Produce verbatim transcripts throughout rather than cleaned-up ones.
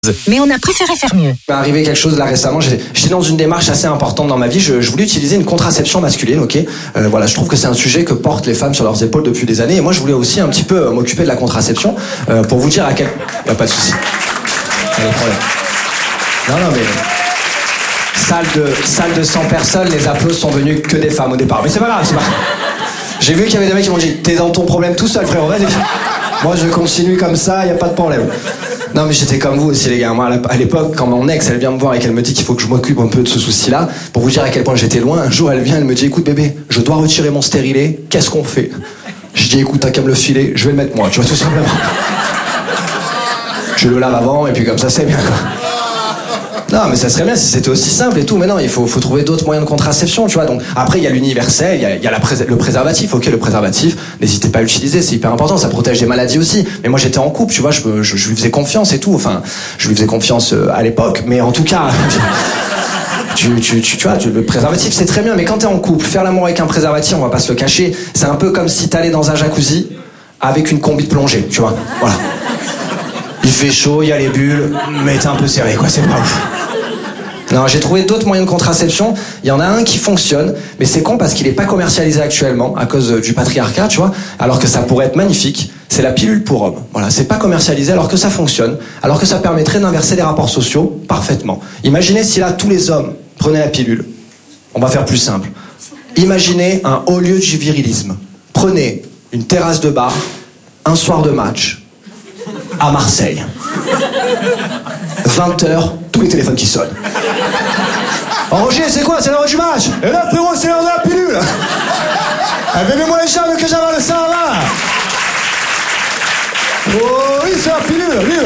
Mais on a préféré faire mieux. Il m'est arrivé quelque chose là récemment, j'étais dans une démarche assez importante dans ma vie, je, je voulais utiliser une contraception masculine, ok euh, voilà, je trouve que c'est un sujet que portent les femmes sur leurs épaules depuis des années, et moi je voulais aussi un petit peu euh, m'occuper de la contraception, euh, pour vous dire à quel... Il n'y a pas de souci. Pas de problème. Non, non, mais... Salle de, salle de cent personnes, les applaudissements sont venus que des femmes au départ, mais c'est pas grave, c'est pas grave. J'ai vu qu'il y avait des mecs qui m'ont dit, t'es dans ton problème tout seul frérot, vas-y. Moi je continue comme ça, il n'y a pas de problème. Non mais j'étais comme vous aussi les gars, moi à l'époque quand mon ex elle vient me voir et qu'elle me dit qu'il faut que je m'occupe un peu de ce souci-là, pour vous dire à quel point j'étais loin, un jour elle vient, elle me dit écoute bébé, je dois retirer mon stérilet, qu'est-ce qu'on fait? Je dis écoute t'as qu'à me le filer, je vais le mettre moi, tu vois tout simplement. Je le lave avant et puis comme ça c'est bien quoi. Non mais ça serait bien si c'était aussi simple et tout, mais non il faut, faut trouver d'autres moyens de contraception tu vois, donc après il y a l'universel, il y a, il y a la prés- le préservatif, ok le préservatif, n'hésitez pas à l'utiliser, c'est hyper important, ça protège des maladies aussi, mais moi j'étais en couple tu vois, je, je, je lui faisais confiance et tout, enfin je lui faisais confiance à l'époque, mais en tout cas tu, tu, tu, tu vois, tu, le préservatif c'est très bien, mais quand t'es en couple, faire l'amour avec un préservatif, on va pas se le cacher, c'est un peu comme si t'allais dans un jacuzzi avec une combi de plongée, tu vois, voilà. Il fait chaud, il y a les bulles, mais t'es un peu serré quoi, c'est pas ouf. Non, j'ai trouvé d'autres moyens de contraception. Il y en a un qui fonctionne, mais c'est con parce qu'il n'est pas commercialisé actuellement à cause du patriarcat, tu vois. Alors que ça pourrait être magnifique. C'est la pilule pour hommes. Voilà, c'est pas commercialisé alors que ça fonctionne, alors que ça permettrait d'inverser les rapports sociaux parfaitement. Imaginez si là tous les hommes prenaient la pilule. On va faire plus simple. Imaginez un haut lieu du virilisme. Prenez une terrasse de bar, un soir de match à Marseille. vingt heures, tous les téléphones qui sonnent. Oh Roger, c'est quoi? C'est l'heure du match? Et là frérot, c'est l'heure de la pilule. Eh ben mets-moi les jambes que j'avale ça là. Oh oui, c'est la pilule, vive.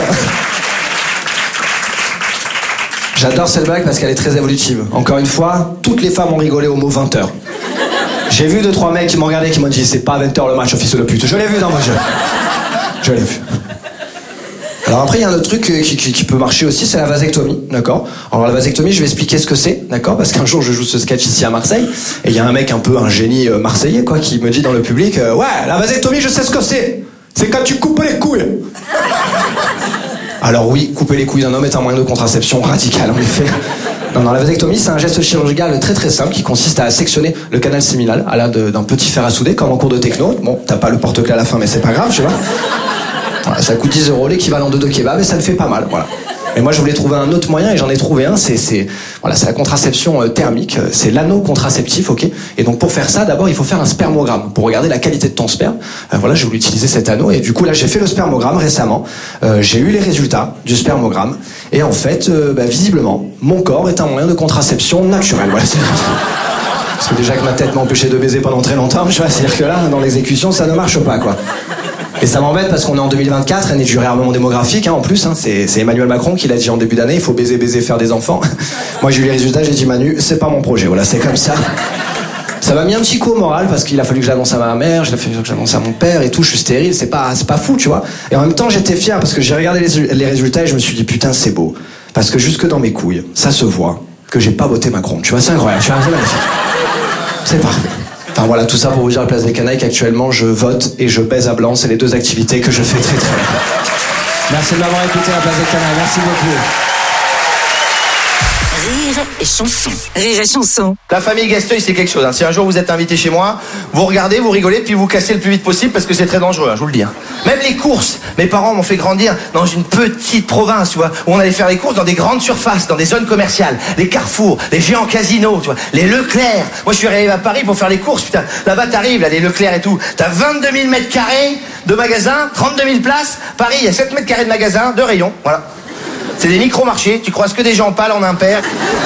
J'adore cette blague parce qu'elle est très évolutive. Encore une fois, toutes les femmes ont rigolé au mot vingt heures. J'ai vu deux trois mecs qui m'ont regardé qui m'ont dit c'est pas vingt heures le match, fils de pute. Je l'ai vu dans mon jeu. Je l'ai vu. Alors après, il y a un autre truc qui, qui, qui peut marcher aussi, c'est la vasectomie, d'accord? Alors la vasectomie, je vais expliquer ce que c'est, d'accord? Parce qu'un jour, je joue ce sketch ici à Marseille, et il y a un mec un peu un génie euh, marseillais, quoi, qui me dit dans le public, euh, ouais, la vasectomie, je sais ce que c'est. C'est quand tu coupes les couilles. Alors oui, couper les couilles d'un homme est un moyen de contraception radical, en effet. Non, non, la vasectomie, c'est un geste chirurgical très très simple qui consiste à sectionner le canal séminal à l'aide d'un petit fer à souder, comme en cours de techno. Bon, t'as pas le porte-clés à la fin, mais c'est pas grave, tu vois. Voilà, ça coûte dix euros, l'équivalent de deux kebabs, et ça ne fait pas mal, voilà. Mais moi, je voulais trouver un autre moyen, et j'en ai trouvé un, c'est, c'est, voilà, c'est la contraception euh, thermique, c'est l'anneau contraceptif, ok? Et donc, pour faire ça, d'abord, il faut faire un spermogramme, pour regarder la qualité de ton sperme. Euh, voilà, je voulais utiliser cet anneau, et du coup, là, j'ai fait le spermogramme récemment, euh, j'ai eu les résultats du spermogramme, et en fait, euh, bah, visiblement, mon corps est un moyen de contraception naturel, voilà. C'est... Parce que déjà que ma tête m'a empêché de baiser pendant très longtemps, je vais dire que là, dans l'exécution, ça ne marche pas, quoi. Et ça m'embête parce qu'on est en deux mille vingt-quatre, année du réarmement démographique, hein, en plus, hein, c'est, c'est Emmanuel Macron qui l'a dit en début d'année, il faut baiser, baiser, faire des enfants. Moi j'ai eu les résultats, j'ai dit Manu, c'est pas mon projet, voilà, c'est comme ça. Ça m'a mis un petit coup au moral parce qu'il a fallu que j'annonce à ma mère, il a fallu que j'annonce à mon père et tout, je suis stérile, c'est pas, c'est pas fou, tu vois. Et en même temps j'étais fier parce que j'ai regardé les, les résultats et je me suis dit putain c'est beau. Parce que jusque dans mes couilles, ça se voit que j'ai pas voté Macron, tu vois, c'est incroyable, tu vois, c'est magnifique. C'est parfait. Enfin voilà, tout ça pour vous dire à la place des canailles qu'actuellement je vote et je baise à blanc, c'est les deux activités que je fais très très bien. Merci de m'avoir écouté à la place des canailles, merci beaucoup. Rire et chanson. Rire et chanson. La famille Gasteuil, c'est quelque chose. Hein. Si un jour vous êtes invité chez moi, vous regardez, vous rigolez, puis vous cassez le plus vite possible parce que c'est très dangereux, hein, je vous le dis. Hein. Même les courses. Mes parents m'ont fait grandir dans une petite province, tu vois, où on allait faire les courses dans des grandes surfaces, dans des zones commerciales, les carrefours, les géants casinos, tu vois, les Leclerc. Moi, je suis arrivé à Paris pour faire les courses, putain. Là-bas, t'arrives, là, les Leclerc et tout. T'as vingt-deux mille mètres carrés de magasins, trente-deux mille places. Paris, il y a sept mètres carrés de magasins, de rayons, voilà. C'est des micro-marchés, tu croises que des gens pâles en impair.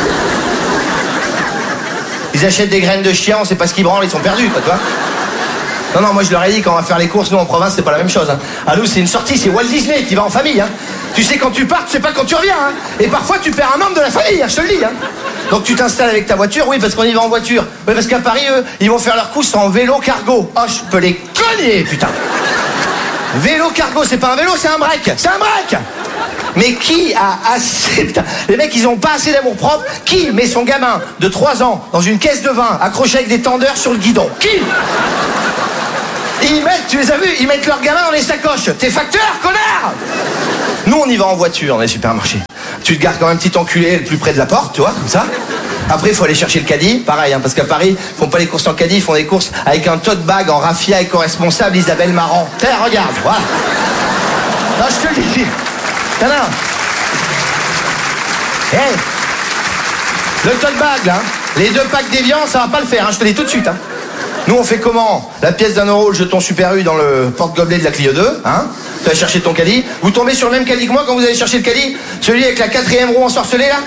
Ils achètent des graines de chien, on sait pas ce qu'ils branlent, ils sont perdus, quoi, tu vois. Non, non, moi je leur ai dit, quand on va faire les courses, nous en province, c'est pas la même chose. Hein. À nous, c'est une sortie, c'est Walt Disney, tu vas en famille. Hein. Tu sais quand tu pars, tu sais pas quand tu reviens. Hein. Et parfois, tu perds un membre de la famille, hein, je te le dis. Hein. Donc tu t'installes avec ta voiture, oui, parce qu'on y va en voiture. Oui, parce qu'à Paris, eux, ils vont faire leurs courses en vélo cargo. Oh, je peux les cogner, putain. Vélo cargo, c'est pas un vélo, c'est un break. C'est un break. Mais qui a assez... Putain, les mecs, ils ont pas assez d'amour propre. Qui met son gamin de trois ans dans une caisse de vin accroché avec des tendeurs sur le guidon? Qui? Ils mettent, tu les as vus, ils mettent leur gamin dans les sacoches. T'es facteur, connard! Nous, on y va en voiture dans les supermarchés. Tu te gares comme un petit enculé le plus près de la porte, tu vois, comme ça. Après, il faut aller chercher le caddie. Pareil, hein, parce qu'à Paris, ils font pas les courses en caddie, ils font des courses avec un tote bag en raffia éco-responsable Isabelle Marant. Tiens, regarde, voilà. Non, je te le dis. Non, non. Hey. Le tote bag, là, les deux packs d'Évian, ça va pas le faire, hein, je te le dis tout de suite. Hein. Nous, on fait comment? La pièce d'un euro, le jeton Super U dans le porte-gobelet de la Clio deux, hein. Tu vas chercher ton caddie. Vous tombez sur le même caddie que moi quand vous allez chercher le caddie? Celui avec la quatrième roue ensorcelée, là?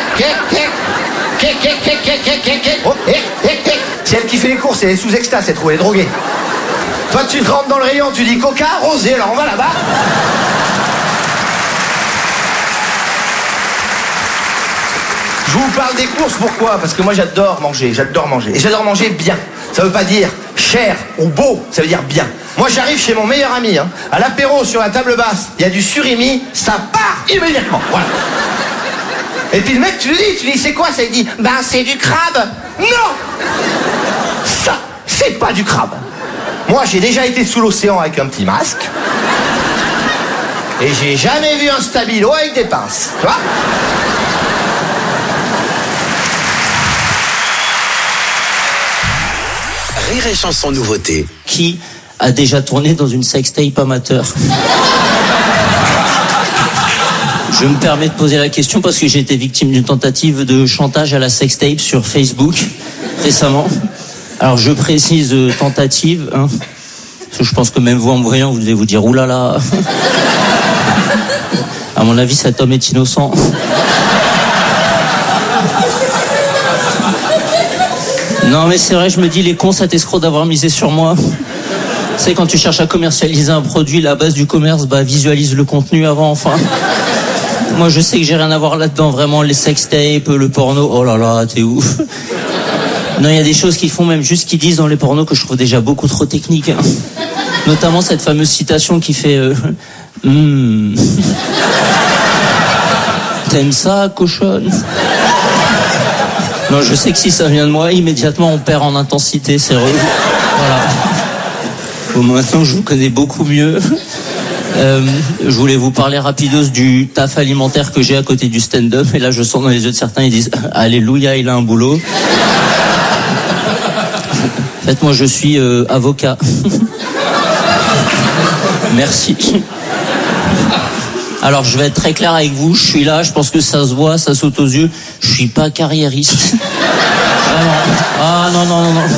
Oh, c'est elle qui fait les courses, elle est sous extase, cette roue, elle est droguée. Toi, tu te rentres dans le rayon, tu dis coca, rosé, alors on va là-bas. Je vous parle des courses, pourquoi? Parce que moi j'adore manger, j'adore manger. Et j'adore manger bien. Ça veut pas dire cher ou beau, ça veut dire bien. Moi j'arrive chez mon meilleur ami, hein, à l'apéro sur la table basse, il y a du surimi, ça part immédiatement. Voilà. Et puis le mec, tu lui dis, tu lui dis c'est quoi ça? Il dit, ben c'est du crabe. Non! Ça, c'est pas du crabe. Moi j'ai déjà été sous l'océan avec un petit masque. Et j'ai jamais vu un stabilo avec des pinces. Tu vois? Rire et chanson nouveauté. Qui a déjà tourné dans une sextape amateur? Je me permets de poser la question parce que j'ai été victime d'une tentative de chantage à la sextape sur Facebook récemment. Alors je précise euh, tentative, hein, parce que je pense que même vous en me voyant, vous devez vous dire oulala. À mon avis, cet homme est innocent. Non mais c'est vrai, je me dis, les cons, cet escroc d'avoir misé sur moi. Tu sais, quand tu cherches à commercialiser un produit, la base du commerce, bah visualise le contenu avant, enfin. Moi je sais que j'ai rien à voir là-dedans, vraiment, les sextapes, le porno, oh là là, t'es ouf. Non, il y a des choses qu'ils font même juste qu'ils disent dans les pornos que je trouve déjà beaucoup trop techniques. Hein. Notamment cette fameuse citation qui fait euh, mm. T'aimes ça, cochonne? Non, je sais que si ça vient de moi, immédiatement on perd en intensité, c'est relou. Voilà. Bon, maintenant je vous connais beaucoup mieux. Euh, je voulais vous parler rapidos du taf alimentaire que j'ai à côté du stand-up. Et là je sens dans les yeux de certains, ils disent alléluia, il a un boulot. En fait, moi je suis euh, avocat. Merci. Alors je vais être très clair avec vous, je suis là, je pense que ça se voit, ça saute aux yeux, je suis pas carriériste. Vraiment. Ah non, non, non, non.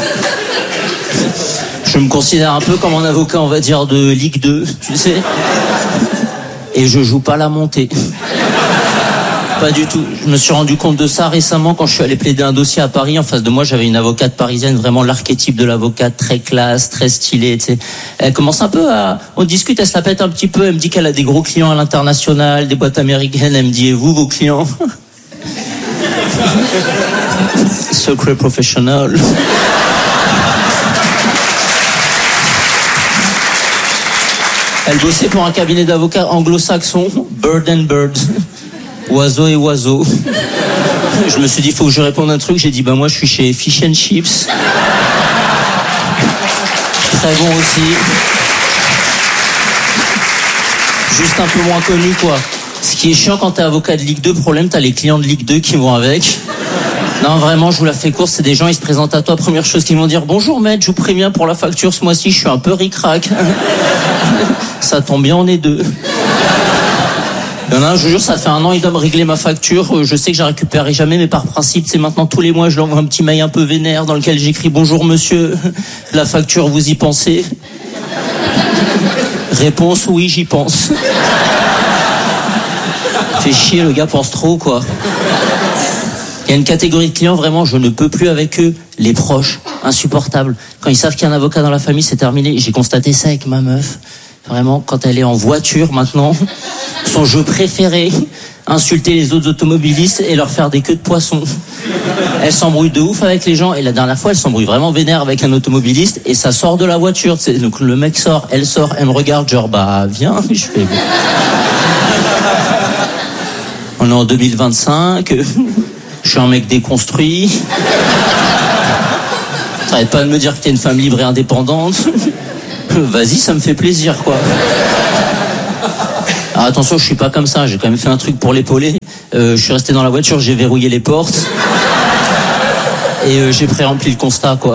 Je me considère un peu comme un avocat, on va dire, de Ligue deux, tu sais. Et je joue pas la montée. Pas du tout. Je me suis rendu compte de ça récemment quand je suis allé plaider un dossier à Paris. En face de moi, j'avais une avocate parisienne, vraiment l'archétype de l'avocate, très classe, très stylée, tu sais. Elle commence un peu à... On discute, elle se la pète un petit peu, elle me dit qu'elle a des gros clients à l'international, des boîtes américaines, elle me dit, et vous, vos clients? Secret professional. Elle bossait pour un cabinet d'avocats anglo-saxon, Bird and Bird. Oiseau et oiseau. Je me suis dit, il faut que je réponde un truc. J'ai dit, bah moi, je suis chez Fish and Chips. Très bon aussi. Juste un peu moins connu, quoi. Ce qui est chiant quand t'es avocat de Ligue deux, problème, t'as les clients de Ligue deux qui vont avec. Non, vraiment, je vous la fais courte, c'est des gens, ils se présentent à toi, première chose qu'ils vont dire, bonjour maître, je vous préviens pour la facture ce mois-ci, je suis un peu ric-rac. Ça tombe bien, on est deux. Il y en a un, je vous jure, ça fait un an, il doit me régler ma facture, je sais que je la récupérerai jamais, mais par principe, c'est maintenant tous les mois, je lui envoie un petit mail un peu vénère dans lequel j'écris, bonjour monsieur, la facture, vous y pensez? Réponse, oui, j'y pense. Fait chier, le gars pense trop, quoi. Il y a une catégorie de clients, vraiment, je ne peux plus avec eux, les proches, insupportables. Quand ils savent qu'il y a un avocat dans la famille, c'est terminé. J'ai constaté ça avec ma meuf. Vraiment, quand elle est en voiture maintenant, son jeu préféré, insulter les autres automobilistes et leur faire des queues de poisson. Elle s'embrouille de ouf avec les gens, et la dernière fois, elle s'embrouille vraiment vénère avec un automobiliste, et ça sort de la voiture. Tu sais. Donc le mec sort, elle sort, elle me regarde, genre, bah, viens, je fais... On est en deux mille vingt-cinq... Je suis un mec déconstruit. T'arrêtes pas de me dire que t'es une femme libre et indépendante. Vas-y, ça me fait plaisir, quoi. Ah, attention, je suis pas comme ça, j'ai quand même fait un truc pour l'épauler. Euh, je suis resté dans la voiture, j'ai verrouillé les portes. Et euh, j'ai pré-rempli le constat, quoi.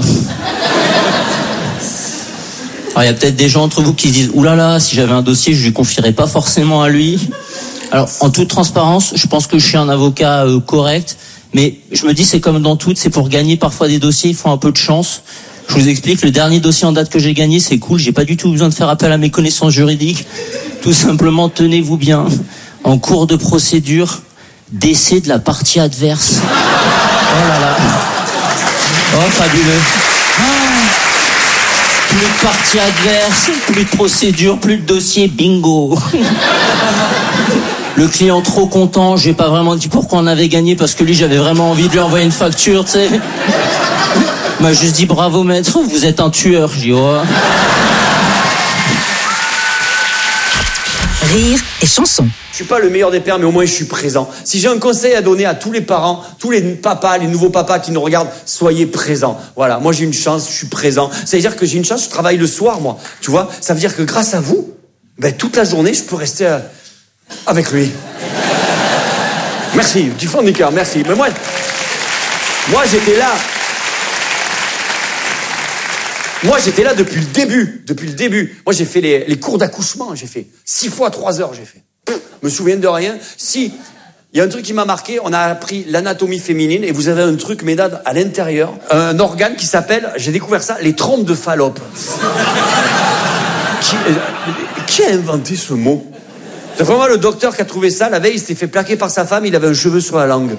Alors, il y a peut-être des gens entre vous qui disent « Oulala, si j'avais un dossier, je lui confierais pas forcément à lui. » Alors, en toute transparence, je pense que je suis un avocat euh, correct, mais je me dis c'est comme dans tout, c'est pour gagner parfois des dossiers, il faut un peu de chance. Je vous explique, le dernier dossier en date que j'ai gagné, c'est cool, j'ai pas du tout besoin de faire appel à mes connaissances juridiques. Tout simplement, tenez-vous bien, en cours de procédure, décès de la partie adverse. Oh là là. Oh, fabuleux. Ah. Plus de partie adverse, plus de procédure, plus de dossier, bingo. Le client trop content, j'ai pas vraiment dit pourquoi on avait gagné, parce que lui, j'avais vraiment envie de lui envoyer une facture, tu sais. Il m'a juste dit bravo maître, vous êtes un tueur. J'ai dit oh. Rire et chanson. Je suis pas le meilleur des pères, mais au moins je suis présent. Si j'ai un conseil à donner à tous les parents, tous les papas, les nouveaux papas qui nous regardent, soyez présents. Voilà, moi j'ai une chance, je suis présent. Ça veut dire que j'ai une chance, je travaille le soir, moi. Tu vois, ça veut dire que grâce à vous, ben toute la journée, je peux rester euh, avec lui. Merci, du fond du cœur, merci. Mais moi, moi j'étais là. Moi, j'étais là depuis le début, depuis le début. Moi, j'ai fait les, les cours d'accouchement, j'ai fait six fois trois heures, j'ai fait. Pff, me souviens de rien. Si, il y a un truc qui m'a marqué, on a appris l'anatomie féminine et vous avez un truc, mesdames, à l'intérieur, un organe qui s'appelle, j'ai découvert ça, les trompes de Fallope. qui, qui a inventé ce mot? C'est vraiment le docteur qui a trouvé ça. La veille, il s'était fait plaquer par sa femme, il avait un cheveu sur la langue.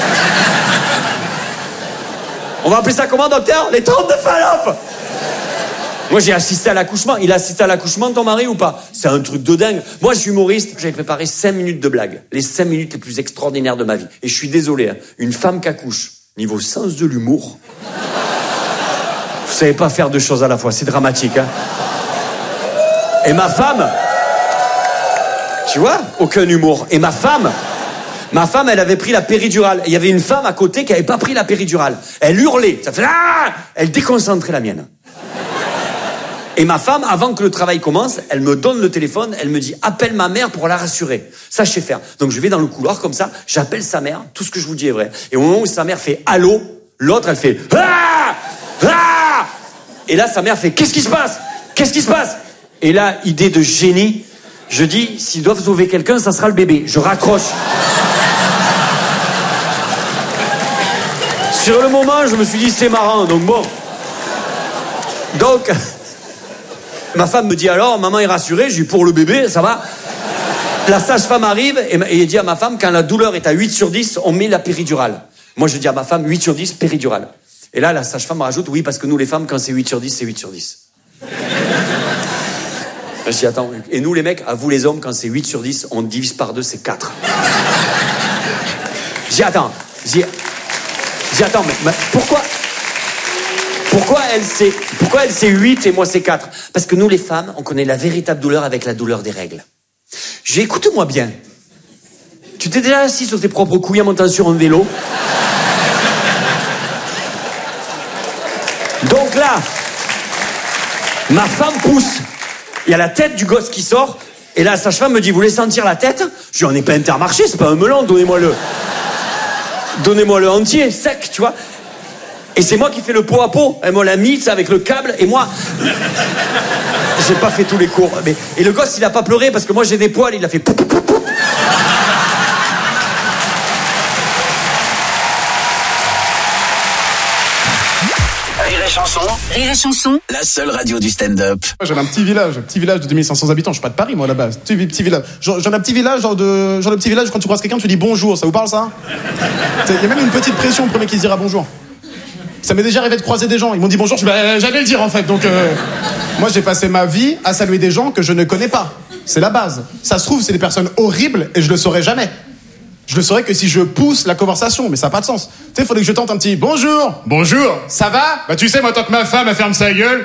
On va appeler ça comment, docteur? Les trompes de Fallope. Moi, j'ai assisté à l'accouchement. Il a assisté à l'accouchement, ton mari, ou pas? C'est un truc de dingue. Moi, je suis humoriste. J'avais préparé cinq minutes de blagues. Les cinq minutes les plus extraordinaires de ma vie. Et je suis désolé, hein. Une femme qui accouche, niveau sens de l'humour, vous savez pas faire deux choses à la fois. C'est dramatique, hein. Et ma femme, tu vois, aucun humour. Et ma femme, ma femme, elle avait pris la péridurale. Et il y avait une femme à côté qui avait pas pris la péridurale. Elle hurlait. Ça fait ah! Elle déconcentrait la mienne. Et ma femme, avant que le travail commence, elle me donne le téléphone, elle me dit « Appelle ma mère pour la rassurer ». Ça, je sais faire. Donc, je vais dans le couloir comme ça, j'appelle sa mère, tout ce que je vous dis est vrai. Et au moment où sa mère fait « Allô », l'autre, elle fait « Ah Ah !» Et là, sa mère fait « Qu'est-ce qui se passe ? Qu'est-ce qui se passe ?» Et là, idée de génie, je dis « S'ils doivent sauver quelqu'un, ça sera le bébé. » Je raccroche. Sur le moment, je me suis dit « C'est marrant, donc bon. » Donc... Ma femme me dit alors, maman est rassurée, je dis pour le bébé, ça va. La sage-femme arrive et, et dit à ma femme, quand la douleur est à huit sur dix, on met la péridurale. Moi je dis à ma femme, huit sur dix, péridurale. Et là, la sage-femme rajoute, oui, parce que nous les femmes, quand c'est huit sur dix, c'est huit sur dix. Je dis, attends, et nous les mecs, à vous les hommes, quand c'est huit sur dix, on divise par deux, c'est quatre. Je dis, attends, je dis, je dis, attends, mais, mais pourquoi... Pourquoi elle c'est pourquoi elle c'est huit et moi c'est quatre? Parce que nous les femmes, on connaît la véritable douleur avec la douleur des règles. J'ai écoute-moi bien. Tu t'es déjà assis sur tes propres couilles en montant sur un vélo? Donc là, ma femme pousse. Il y a la tête du gosse qui sort et là la sage-femme me dit, vous voulez sentir la tête? Je dis, on n'est pas Intermarché, c'est pas un melon, donnez-moi le. Donnez-moi le entier, sec, tu vois. Et c'est moi qui fais le pot à pot. Elle me l'a mis, ça, avec le câble. Et moi, j'ai pas fait tous les cours. Mais... Et le gosse, il a pas pleuré parce que moi, j'ai des poils. Il a fait pou, pou, pou, pou. Rire et chanson. Rire et chanson. La seule radio du stand-up. J'en ai un petit village, un petit village de deux mille cinq cents habitants. Je suis pas de Paris, moi, à la base. Petit, petit village. J'en ai un petit village, genre de, genre de petit village, quand tu croises quelqu'un, tu dis bonjour. Ça vous parle, ça? Il y a même une petite pression, le premier qui se dira bonjour. Ça m'est déjà arrivé de croiser des gens. Ils m'ont dit bonjour, je bah, j'allais le dire, en fait. Donc, euh, moi, j'ai passé ma vie à saluer des gens que je ne connais pas. C'est la base. Ça se trouve, c'est des personnes horribles et je le saurai jamais. Je le saurai que si je pousse la conversation, mais ça n'a pas de sens. Tu sais, il faudrait que je tente un petit bonjour. Bonjour. Ça va? Bah, tu sais, moi, tant que ma femme, elle ferme sa gueule.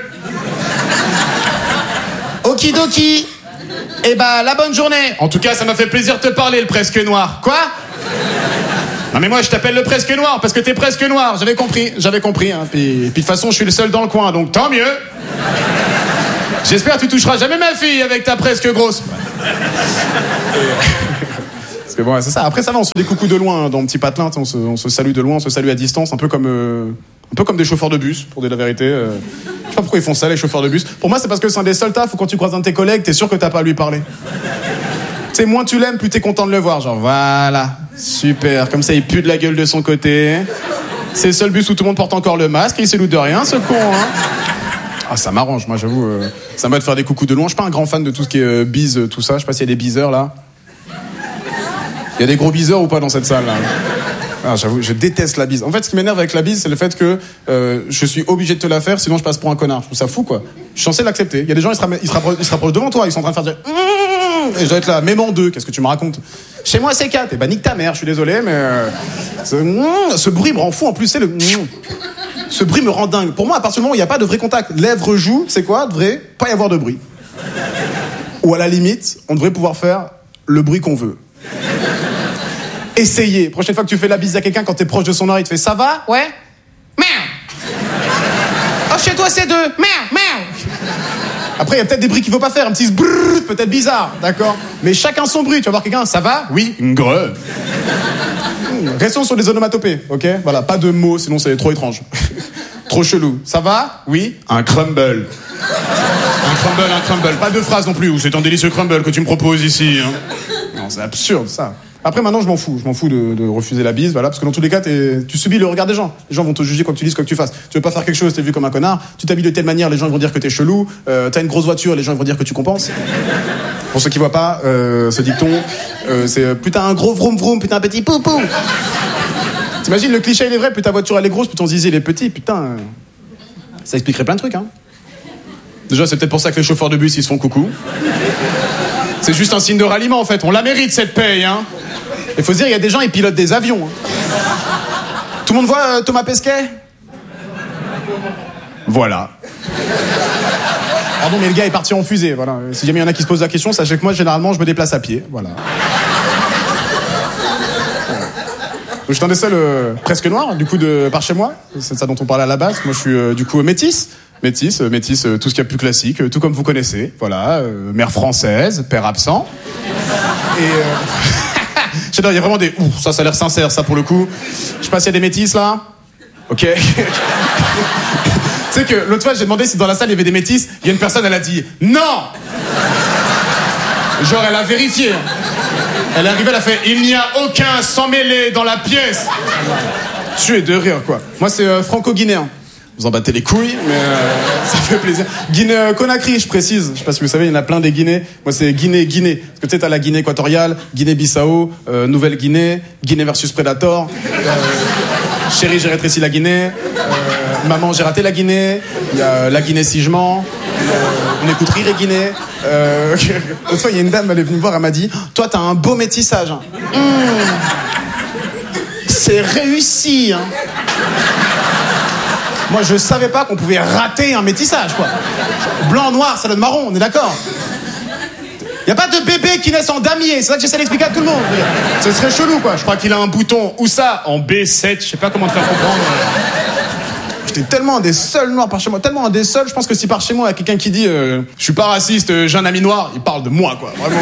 Okidoki. Eh bah, la bonne journée. En tout cas, ça m'a fait plaisir de te parler, le presque noir. Quoi? Non mais moi je t'appelle le presque noir parce que t'es presque noir, j'avais compris, j'avais compris. Hein. Puis, puis de toute façon je suis le seul dans le coin, donc tant mieux. J'espère que tu toucheras jamais ma fille avec ta presque grosse. Parce que bon, c'est ça. Après, ça va, on se fait des coucous de loin hein, dans Petit Patelin. On se, on se salue de loin, on se salue à distance, un peu comme, euh, un peu comme des chauffeurs de bus, pour dire la vérité. Euh, je sais pas pourquoi ils font ça, les chauffeurs de bus. Pour moi, c'est parce que c'est un des seuls tafs où quand tu croises un de tes collègues, t'es sûr que t'as pas à lui parler. Tu sais, moins tu l'aimes, plus t'es content de le voir. Genre, voilà, super. Comme ça, il pue de la gueule de son côté. C'est le seul bus où tout le monde porte encore le masque. Il s'éloute de rien, ce con, hein. Ah, ça m'arrange, moi, j'avoue. Euh, ça me va de faire des coucous de loin. Je suis pas un grand fan de tout ce qui est euh, bise, tout ça. Je sais pas s'il y a des biseurs, là. Il y a des gros biseurs ou pas dans cette salle, là? Ah, j'avoue, je déteste la bise. En fait, ce qui m'énerve avec la bise, c'est le fait que euh, je suis obligé de te la faire, sinon je passe pour un connard. Je trouve ça fou, quoi. Je suis censé l'accepter. Il y a des gens, ils se, ra- ils se, rappro- ils se rapprochent devant toi, ils sont en train de faire dire... Et je dois être là, même en deux, qu'est-ce que tu me racontes? Chez moi, c'est quatre. Eh ben, nique ta mère, je suis désolé, mais... Euh, ce, ce bruit me rend fou, en plus, c'est le... Ce bruit me rend dingue. Pour moi, à partir du moment où il n'y a pas de vrai contact, lèvres, joues, c'est quoi? Devrait pas y avoir de bruit. Ou à la limite, on devrait pouvoir faire le bruit qu'on veut. Essayez. Prochaine fois que tu fais la bise à quelqu'un, quand t'es proche de son oreille, tu fais ça va? Ouais? Merde. Oh, chez toi, c'est deux. Merde, merde. Après, il y a peut-être des bruits qu'il faut pas faire. Un petit brrr, peut-être bizarre, d'accord? Mais chacun son bruit. Tu vas voir quelqu'un, ça va? Oui. Greu. Restons sur les onomatopées, ok? Voilà, pas de mots, sinon c'est trop étrange. Trop chelou. Ça va? Oui. Un crumble. Un crumble, un crumble. Pas de phrase non plus. Ou c'est un délicieux crumble que tu me proposes ici. Hein. Non, c'est absurde, ça. Après, maintenant, je m'en fous. Je m'en fous de, de refuser la bise, voilà, parce que dans tous les cas, t'es, tu subis le regard des gens. Les gens vont te juger quoi que tu dises, quoi que tu fasses. Tu veux pas faire quelque chose, t'es vu comme un connard. Tu t'habilles de telle manière, les gens vont dire que t'es chelou. Euh, t'as une grosse voiture, les gens vont dire que tu compenses. Pour ceux qui voient pas, euh, ce dicton, euh, c'est plus t'as un gros vroom vroom, plus t'as un petit poupou. T'imagines, le cliché il est vrai, plus ta voiture elle est grosse, plus ton zizi il est petit, putain. Euh, ça expliquerait plein de trucs, hein. Déjà, c'est peut-être pour ça que les chauffeurs de bus ils se font coucou. C'est juste un signe de ralliement en fait. On la mérite cette paye, hein. Il faut se dire, il y a des gens, ils pilotent des avions. Hein. Tout le monde voit euh, Thomas Pesquet? Voilà. Pardon, mais le gars est parti en fusée, voilà. Si jamais il y en a qui se posent la question, sachez que moi, généralement, je me déplace à pied, voilà. Je suis un des seuls euh, presque noirs, du coup, de, par chez moi. C'est de ça dont on parlait à la base. Moi, je suis, euh, du coup, métisse. Métisse, euh, métisse, euh, tout ce qu'il y a de plus classique, euh, tout comme vous connaissez. Voilà, euh, mère française, père absent. Et... Euh... Je sais pas, il y a vraiment des... Ouh, ça, ça a l'air sincère, ça, pour le coup. Je sais pas s'il y a des métisses, là. Ok. Tu sais que l'autre fois, j'ai demandé si dans la salle, il y avait des métisses. Il y a une personne, elle a dit « Non !» Genre, elle a vérifié. Elle est arrivée, elle a fait « Il n'y a aucun sans mêlé dans la pièce !» Tu es de rire, quoi. Moi, c'est euh, franco-guinéen. Vous en battez les couilles, mais euh, ça fait plaisir. Guinée, Conakry, je précise. Je sais pas si vous savez, il y en a plein des Guinées. Moi, c'est Guinée, Guinée. Parce que tu sais, t'as la Guinée équatoriale, Guinée-Bissau, euh, Nouvelle-Guinée, Guinée versus Predator. Euh, chérie, j'ai rétréci la Guinée. Euh, maman, j'ai raté la Guinée. Il y a la Guinée-si-je-mens. Euh, on écoute Rire et Guinée. Euh, L'autre fois, il y a une dame, elle est venue me voir, elle m'a dit « Toi, t'as un beau métissage. Hein. Mmh. C'est réussi. Hein. » Moi, je savais pas qu'on pouvait rater un métissage, quoi. Blanc, noir, ça donne marron, on est d'accord. Y a pas de bébé qui naissent en damier, c'est ça que j'essaie d'expliquer à tout le monde. Ce serait chelou, quoi. Je crois qu'il a un bouton, où ça? En B sept, je sais pas comment te faire comprendre. J'étais tellement un des seuls noirs par chez moi, tellement un des seuls, je pense que si par chez moi, il y a quelqu'un qui dit euh, je suis pas raciste, euh, j'ai un ami noir, il parle de moi, quoi. Vraiment.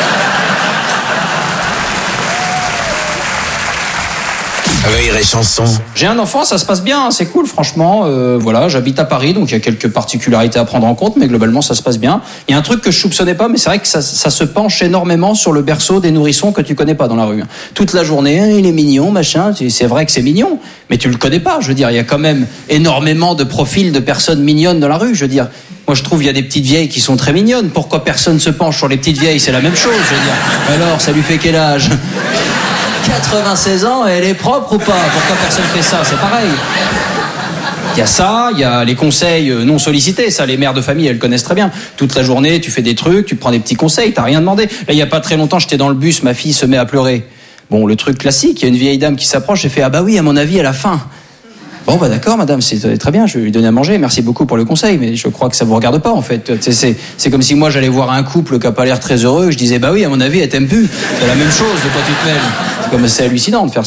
Rire et chanson. J'ai un enfant, ça se passe bien, c'est cool, franchement. Euh, voilà, j'habite à Paris, donc il y a quelques particularités à prendre en compte, mais globalement, ça se passe bien. Il y a un truc que je soupçonnais pas, mais c'est vrai que ça, ça se penche énormément sur le berceau des nourrissons que tu connais pas dans la rue. Toute la journée, il est mignon, machin. C'est vrai que c'est mignon, mais tu le connais pas. Je veux dire, il y a quand même énormément de profils de personnes mignonnes dans la rue. Je veux dire, moi, je trouve il y a des petites vieilles qui sont très mignonnes. Pourquoi personne se penche sur les petites vieilles? C'est la même chose. Je veux dire. Alors, ça lui fait quel âge? quatre-vingt-seize ans, elle est propre ou pas? Pourquoi personne fait ça? C'est pareil. Il y a ça, il y a les conseils non sollicités. Ça, les mères de famille, elles connaissent très bien. Toute la journée, tu fais des trucs, tu prends des petits conseils, t'as rien demandé. Là, il y a pas très longtemps, j'étais dans le bus, ma fille se met à pleurer. Bon, le truc classique, il y a une vieille dame qui s'approche et fait « Ah bah oui, à mon avis, elle a faim. » Bon, bah d'accord, madame, c'est très bien, je vais lui donner à manger, merci beaucoup pour le conseil, mais je crois que ça vous regarde pas, en fait. C'est, c'est, c'est comme si moi, j'allais voir un couple qui a pas l'air très heureux, et je disais, bah oui, à mon avis, elle t'aime plus. C'est la même chose, de quoi tu te mêles. C'est comme, c'est hallucinant de faire ça.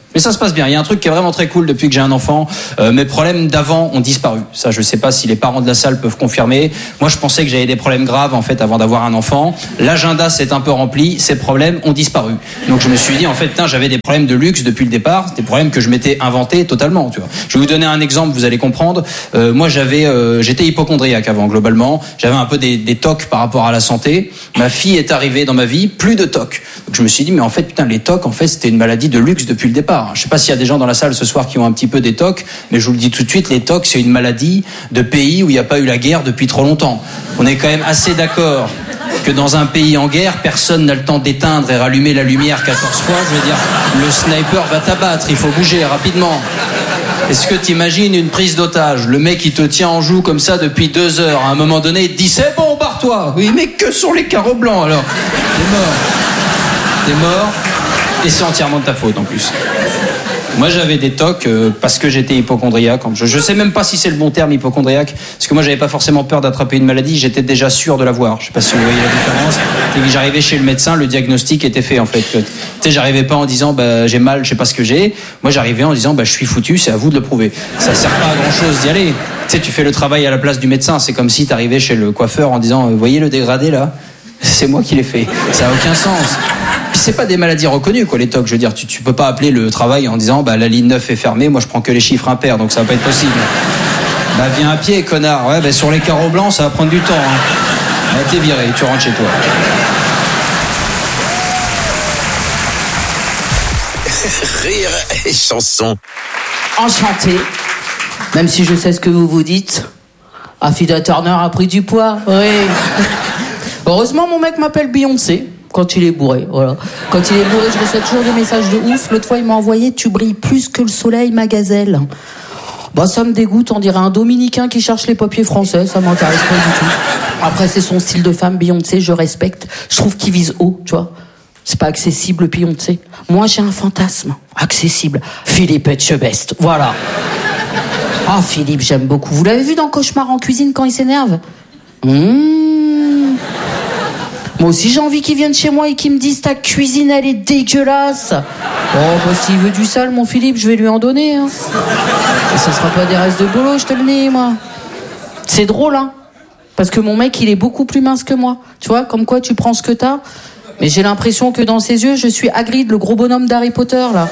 Mais ça se passe bien. Il y a un truc qui est vraiment très cool depuis que j'ai un enfant. Euh, mes problèmes d'avant ont disparu. Ça, je sais pas si les parents de la salle peuvent confirmer. Moi, je pensais que j'avais des problèmes graves, en fait, avant d'avoir un enfant. L'agenda s'est un peu rempli. Ces problèmes ont disparu. Donc, je me suis dit, en fait, putain, j'avais des problèmes de luxe depuis le départ. Des problèmes que je m'étais inventé totalement, tu vois. Je vais vous donner un exemple, vous allez comprendre. Euh, moi, j'avais, euh, j'étais hypocondriaque avant, globalement. J'avais un peu des, des tocs par rapport à la santé. Ma fille est arrivée dans ma vie, plus de tocs. Donc, je me suis dit, mais en fait, putain, les tocs, en fait, c'était une maladie de luxe depuis le départ. Je sais pas s'il y a des gens dans la salle ce soir qui ont un petit peu des tocs, mais je vous le dis tout de suite, les tocs, c'est une maladie de pays où il n'y a pas eu la guerre depuis trop longtemps. On est quand même assez d'accord que dans un pays en guerre, personne n'a le temps d'éteindre et rallumer la lumière quatorze fois. Je veux dire, le sniper va t'abattre, il faut bouger rapidement. Est-ce que t'imagines une prise d'otage? Le mec, il te tient en joue comme ça depuis deux heures. À un moment donné, il te dit, c'est bon, barre-toi. Oui, mais que sont les carreaux blancs, alors? T'es mort. T'es mort. Et c'est entièrement de ta faute en plus. Moi j'avais des tocs euh, parce que j'étais hypocondriaque. Je, je sais même pas si c'est le bon terme hypocondriaque, parce que moi j'avais pas forcément peur d'attraper une maladie, j'étais déjà sûr de l'avoir. Je sais pas si vous voyez la différence. Et que j'arrivais chez le médecin, le diagnostic était fait en fait. Tu sais, j'arrivais pas en disant bah j'ai mal, je sais pas ce que j'ai. Moi j'arrivais en disant bah je suis foutu, c'est à vous de le prouver. Ça sert pas à grand chose d'y aller. Tu sais, tu fais le travail à la place du médecin. C'est comme si t'arrivais chez le coiffeur en disant vous voyez le dégradé là, c'est moi qui l'ai fait. Ça a aucun sens. Puis c'est pas des maladies reconnues quoi les tocs, je veux dire tu, tu peux pas appeler le travail en disant bah la ligne neuf est fermée, moi je prends que les chiffres impairs donc ça va pas être possible. Bah viens à pied connard, ouais bah sur les carreaux blancs ça va prendre du temps hein. Bah t'es viré, tu rentres chez toi. Rire et chanson. Enchanté, même si je sais ce que vous vous dites. Affida Turner a pris du poids, oui. Heureusement mon mec m'appelle Beyoncé. Quand il est bourré, voilà. Quand il est bourré, je reçois toujours des messages de ouf. L'autre fois, il m'a envoyé « Tu brilles plus que le soleil, ma gazelle ». Bah, ça me dégoûte, on dirait un Dominicain qui cherche les papiers français, ça m'intéresse pas du tout. Après, c'est son style de femme, Beyoncé, je respecte. Je trouve qu'il vise haut, tu vois. C'est pas accessible, Beyoncé. Moi, j'ai un fantasme accessible. Philippe Etchebest, voilà. Ah, oh, Philippe, j'aime beaucoup. Vous l'avez vu dans Cauchemar en cuisine quand il s'énerve? Mmh. Moi aussi j'ai envie qu'il vienne chez moi et qu'il me dise ta cuisine elle est dégueulasse. Oh bah s'il veut du sale mon Philippe je vais lui en donner hein. Et ça sera pas des restes de bolo je te le dis moi. C'est drôle hein. Parce que mon mec il est beaucoup plus mince que moi. Tu vois comme quoi tu prends ce que t'as. Mais j'ai l'impression que dans ses yeux je suis Hagrid le gros bonhomme d'Harry Potter là.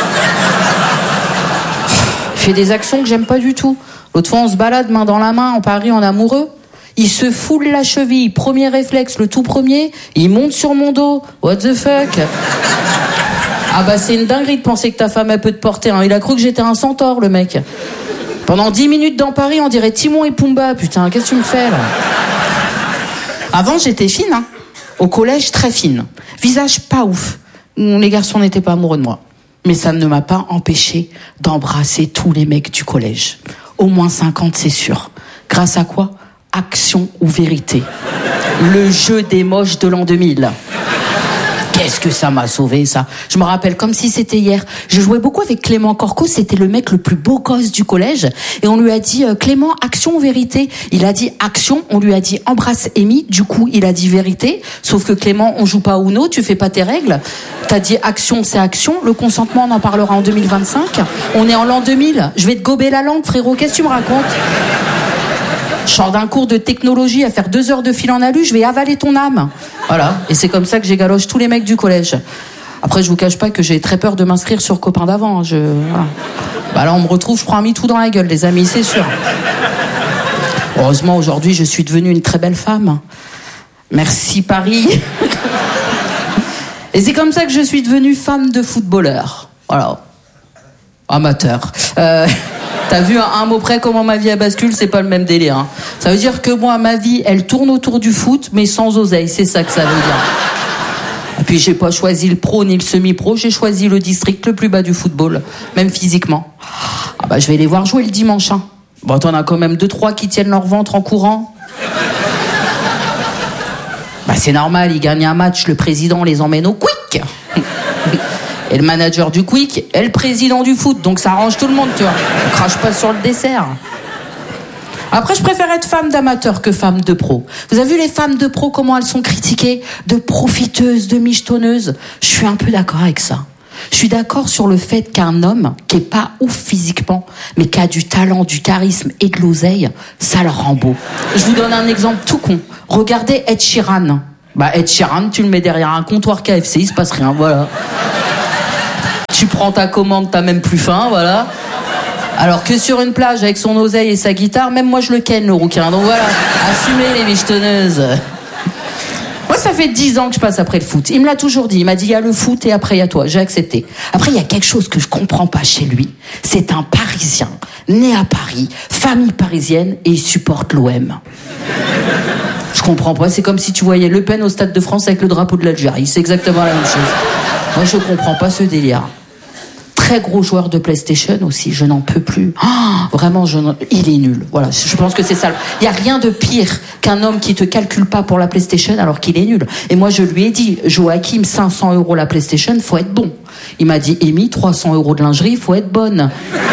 Il fait des actions que j'aime pas du tout. L'autre fois on se balade main dans la main en Paris en amoureux. Il se foule la cheville, premier réflexe, le tout premier, il monte sur mon dos. What the fuck? Ah bah c'est une dinguerie de penser que ta femme elle peut te porter. Hein. Il a cru que j'étais un centaure le mec. Pendant dix minutes dans Paris, on dirait Timon et Pumba. Putain, qu'est-ce que tu me fais là? Avant j'étais fine, hein. Au collège très fine. Visage pas ouf. Les garçons n'étaient pas amoureux de moi. Mais ça ne m'a pas empêché d'embrasser tous les mecs du collège. Au moins cinquante c'est sûr. Grâce à quoi? Action ou vérité. Le jeu des moches de l'an deux mille. Qu'est-ce que ça m'a sauvé, ça. Je me rappelle comme si c'était hier. Je jouais beaucoup avec Clément Corco, c'était le mec le plus beau gosse du collège. Et on lui a dit, euh, Clément, action ou vérité? Il a dit action, on lui a dit embrasse Amy. Du coup, il a dit vérité. Sauf que Clément, on joue pas au Uno, tu fais pas tes règles. T'as dit action, c'est action. Le consentement, on en parlera en deux mille vingt-cinq. On est en l'an deux mille. Je vais te gober la langue, frérot. Qu'est-ce que tu me racontes? Je sors d'un cours de technologie à faire deux heures de fil en alu, je vais avaler ton âme. Voilà. Et c'est comme ça que j'égaloche tous les mecs du collège. Après, je vous cache pas que j'ai très peur de m'inscrire sur Copain d'avant. Je... Voilà. Bah là, on me retrouve, je prends un MeToo dans la gueule, les amis, c'est sûr. Heureusement, aujourd'hui, je suis devenue une très belle femme. Merci, Paris. Et c'est comme ça que je suis devenue femme de footballeur. Voilà. Amateur. Euh... T'as vu à un mot près comment ma vie a bascule, c'est pas le même délire. Hein. Ça veut dire que moi, ma vie, elle tourne autour du foot, mais sans oseille. C'est ça que ça veut dire. Et puis j'ai pas choisi le pro ni le semi-pro, j'ai choisi le district le plus bas du football, même physiquement. Ah bah je vais les voir jouer le dimanche. Hein. Bon, t'en as quand même deux trois qui tiennent leur ventre en courant. Bah c'est normal, ils gagnent un match, le président les emmène au quick. Et le manager du Quick est le président du foot, donc ça arrange tout le monde, tu vois. On crache pas sur le dessert. Après, je préfère être femme d'amateur que femme de pro. Vous avez vu les femmes de pro, comment elles sont critiquées? De profiteuses, de michetonneuses. Je suis un peu d'accord avec ça. Je suis d'accord sur le fait qu'un homme qui est pas ouf physiquement, mais qui a du talent, du charisme et de l'oseille, ça le rend beau. Je vous donne un exemple tout con. Regardez Ed Sheeran. Bah Ed Sheeran, tu le mets derrière un comptoir K F C, il se passe rien, voilà. Tu prends ta commande, t'as même plus faim, voilà. Alors que sur une plage avec son oseille et sa guitare, même moi je le ken le rouquin. Donc voilà, assumez les michetonneuses. Moi, ça fait dix ans que je passe après le foot. Il me l'a toujours dit. Il m'a dit, il y a le foot et après il y a toi. J'ai accepté. Après, il y a quelque chose que je comprends pas chez lui. C'est un Parisien, né à Paris, famille parisienne, et il supporte l'O M. Je comprends pas. C'est comme si tu voyais Le Pen au Stade de France avec le drapeau de l'Algérie. C'est exactement la même chose. Moi, je comprends pas ce délire. Très gros joueur de PlayStation aussi, je n'en peux plus. Oh, vraiment, je n'en... il est nul. Voilà, je pense que c'est ça. Il n'y a rien de pire qu'un homme qui te calcule pas pour la PlayStation alors qu'il est nul. Et moi, je lui ai dit, Joachim, cinq cents euros la PlayStation, faut être bon. Il m'a dit, Amy, trois cents euros de lingerie, faut être bonne.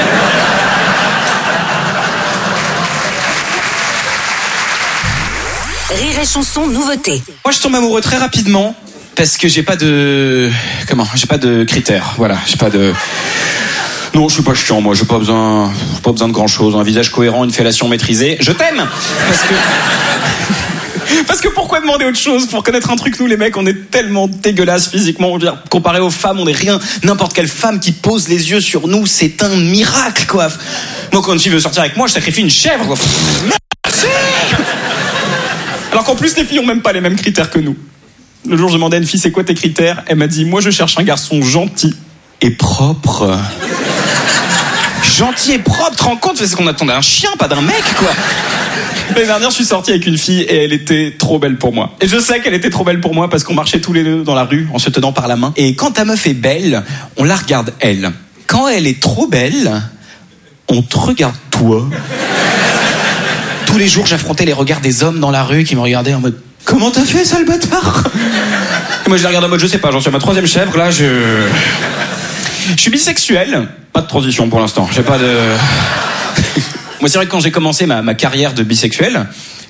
Rire et chanson, nouveauté. Moi, je tombe amoureux très rapidement. Parce que j'ai pas de... Comment ? J'ai pas de critères, voilà, j'ai pas de... Non, je suis pas chiant, moi, j'ai pas besoin... J'ai pas besoin de grand-chose, un visage cohérent, une fellation maîtrisée. Je t'aime ! Parce que... Parce que pourquoi demander autre chose ? Pour connaître un truc, nous, les mecs, on est tellement dégueulasses physiquement. Je veux dire, comparé aux femmes, on est rien. N'importe quelle femme qui pose les yeux sur nous, c'est un miracle, quoi. Moi, quand une fille veut sortir avec moi, je sacrifie une chèvre, quoi. Merci ! Alors qu'en plus, les filles ont même pas les mêmes critères que nous. Le jour, je demandais à une fille, c'est quoi tes critères ? Elle m'a dit, moi, je cherche un garçon gentil et propre. Gentil et propre, tu te rends compte ? C'est ce qu'on attendait d'un chien, pas d'un mec, quoi. L'année dernière, je suis sorti avec une fille et elle était trop belle pour moi. Et je sais qu'elle était trop belle pour moi parce qu'on marchait tous les deux dans la rue en se tenant par la main. Et quand ta meuf est belle, on la regarde elle. Quand elle est trop belle, on te regarde toi. Tous les jours, j'affrontais les regards des hommes dans la rue qui me regardaient en mode... Comment t'as fait, sale bâtard ? Et moi, je les regarde en mode, je sais pas, j'en suis à ma troisième chèvre, là, je... Je suis bisexuel. Pas de transition pour l'instant, j'ai pas de... Moi, c'est vrai que quand j'ai commencé ma, ma carrière de bisexuel,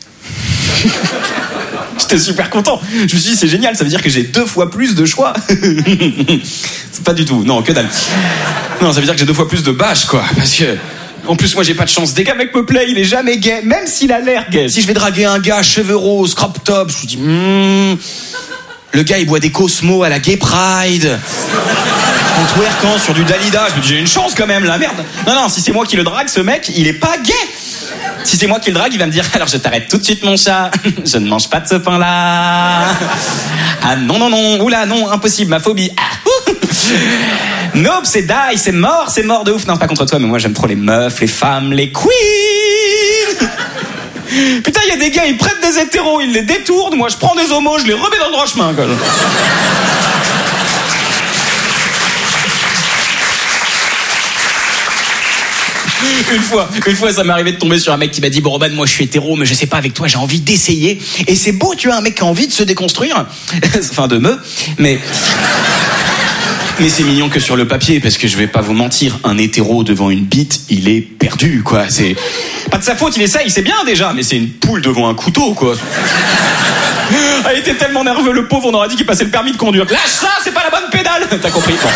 j'étais super content. Je me suis dit, c'est génial, ça veut dire que j'ai deux fois plus de choix. C'est pas du tout, non, que dalle. Non, ça veut dire que j'ai deux fois plus de bâches, quoi, parce que... En plus, moi, j'ai pas de chance. Dès qu'un mec me plaît, il est jamais gay, même s'il a l'air gay. Si je vais draguer un gars, cheveux roses, crop top, je me dis, hmm, le gars, il boit des Cosmo à la Gay Pride. En twerkant sur du Dalida, je me dis, j'ai une chance quand même, la merde. Non, non, si c'est moi qui le drague, ce mec, il est pas gay. Si c'est moi qui le drague, il va me dire, alors je t'arrête tout de suite, mon chat. Je ne mange pas de ce pain-là. Ah non, non, non, oula, non, impossible, ma phobie. Ah, nope, c'est die, c'est mort, c'est mort de ouf. Non, pas contre toi, mais moi j'aime trop les meufs, les femmes, les queens. Putain, il y a des gars, ils prêtent des hétéros, ils les détournent. Moi, je prends des homos, je les remets dans le droit chemin, quoi. Une fois, une fois, ça m'est arrivé de tomber sur un mec qui m'a dit, bon, Roman, moi je suis hétéro, mais je sais pas, avec toi, j'ai envie d'essayer. Et c'est beau, tu vois, un mec qui a envie de se déconstruire. Enfin, de me. Mais. Mais c'est mignon que sur le papier, parce que je vais pas vous mentir, un hétéro devant une bite, il est perdu, quoi. C'est pas de sa faute, il essaye, c'est bien déjà, mais c'est une poule devant un couteau, quoi. Ah, il était tellement nerveux, le pauvre, on aurait dit qu'il passait le permis de conduire. Lâche ça, c'est pas la bonne pédale. T'as compris, quoi.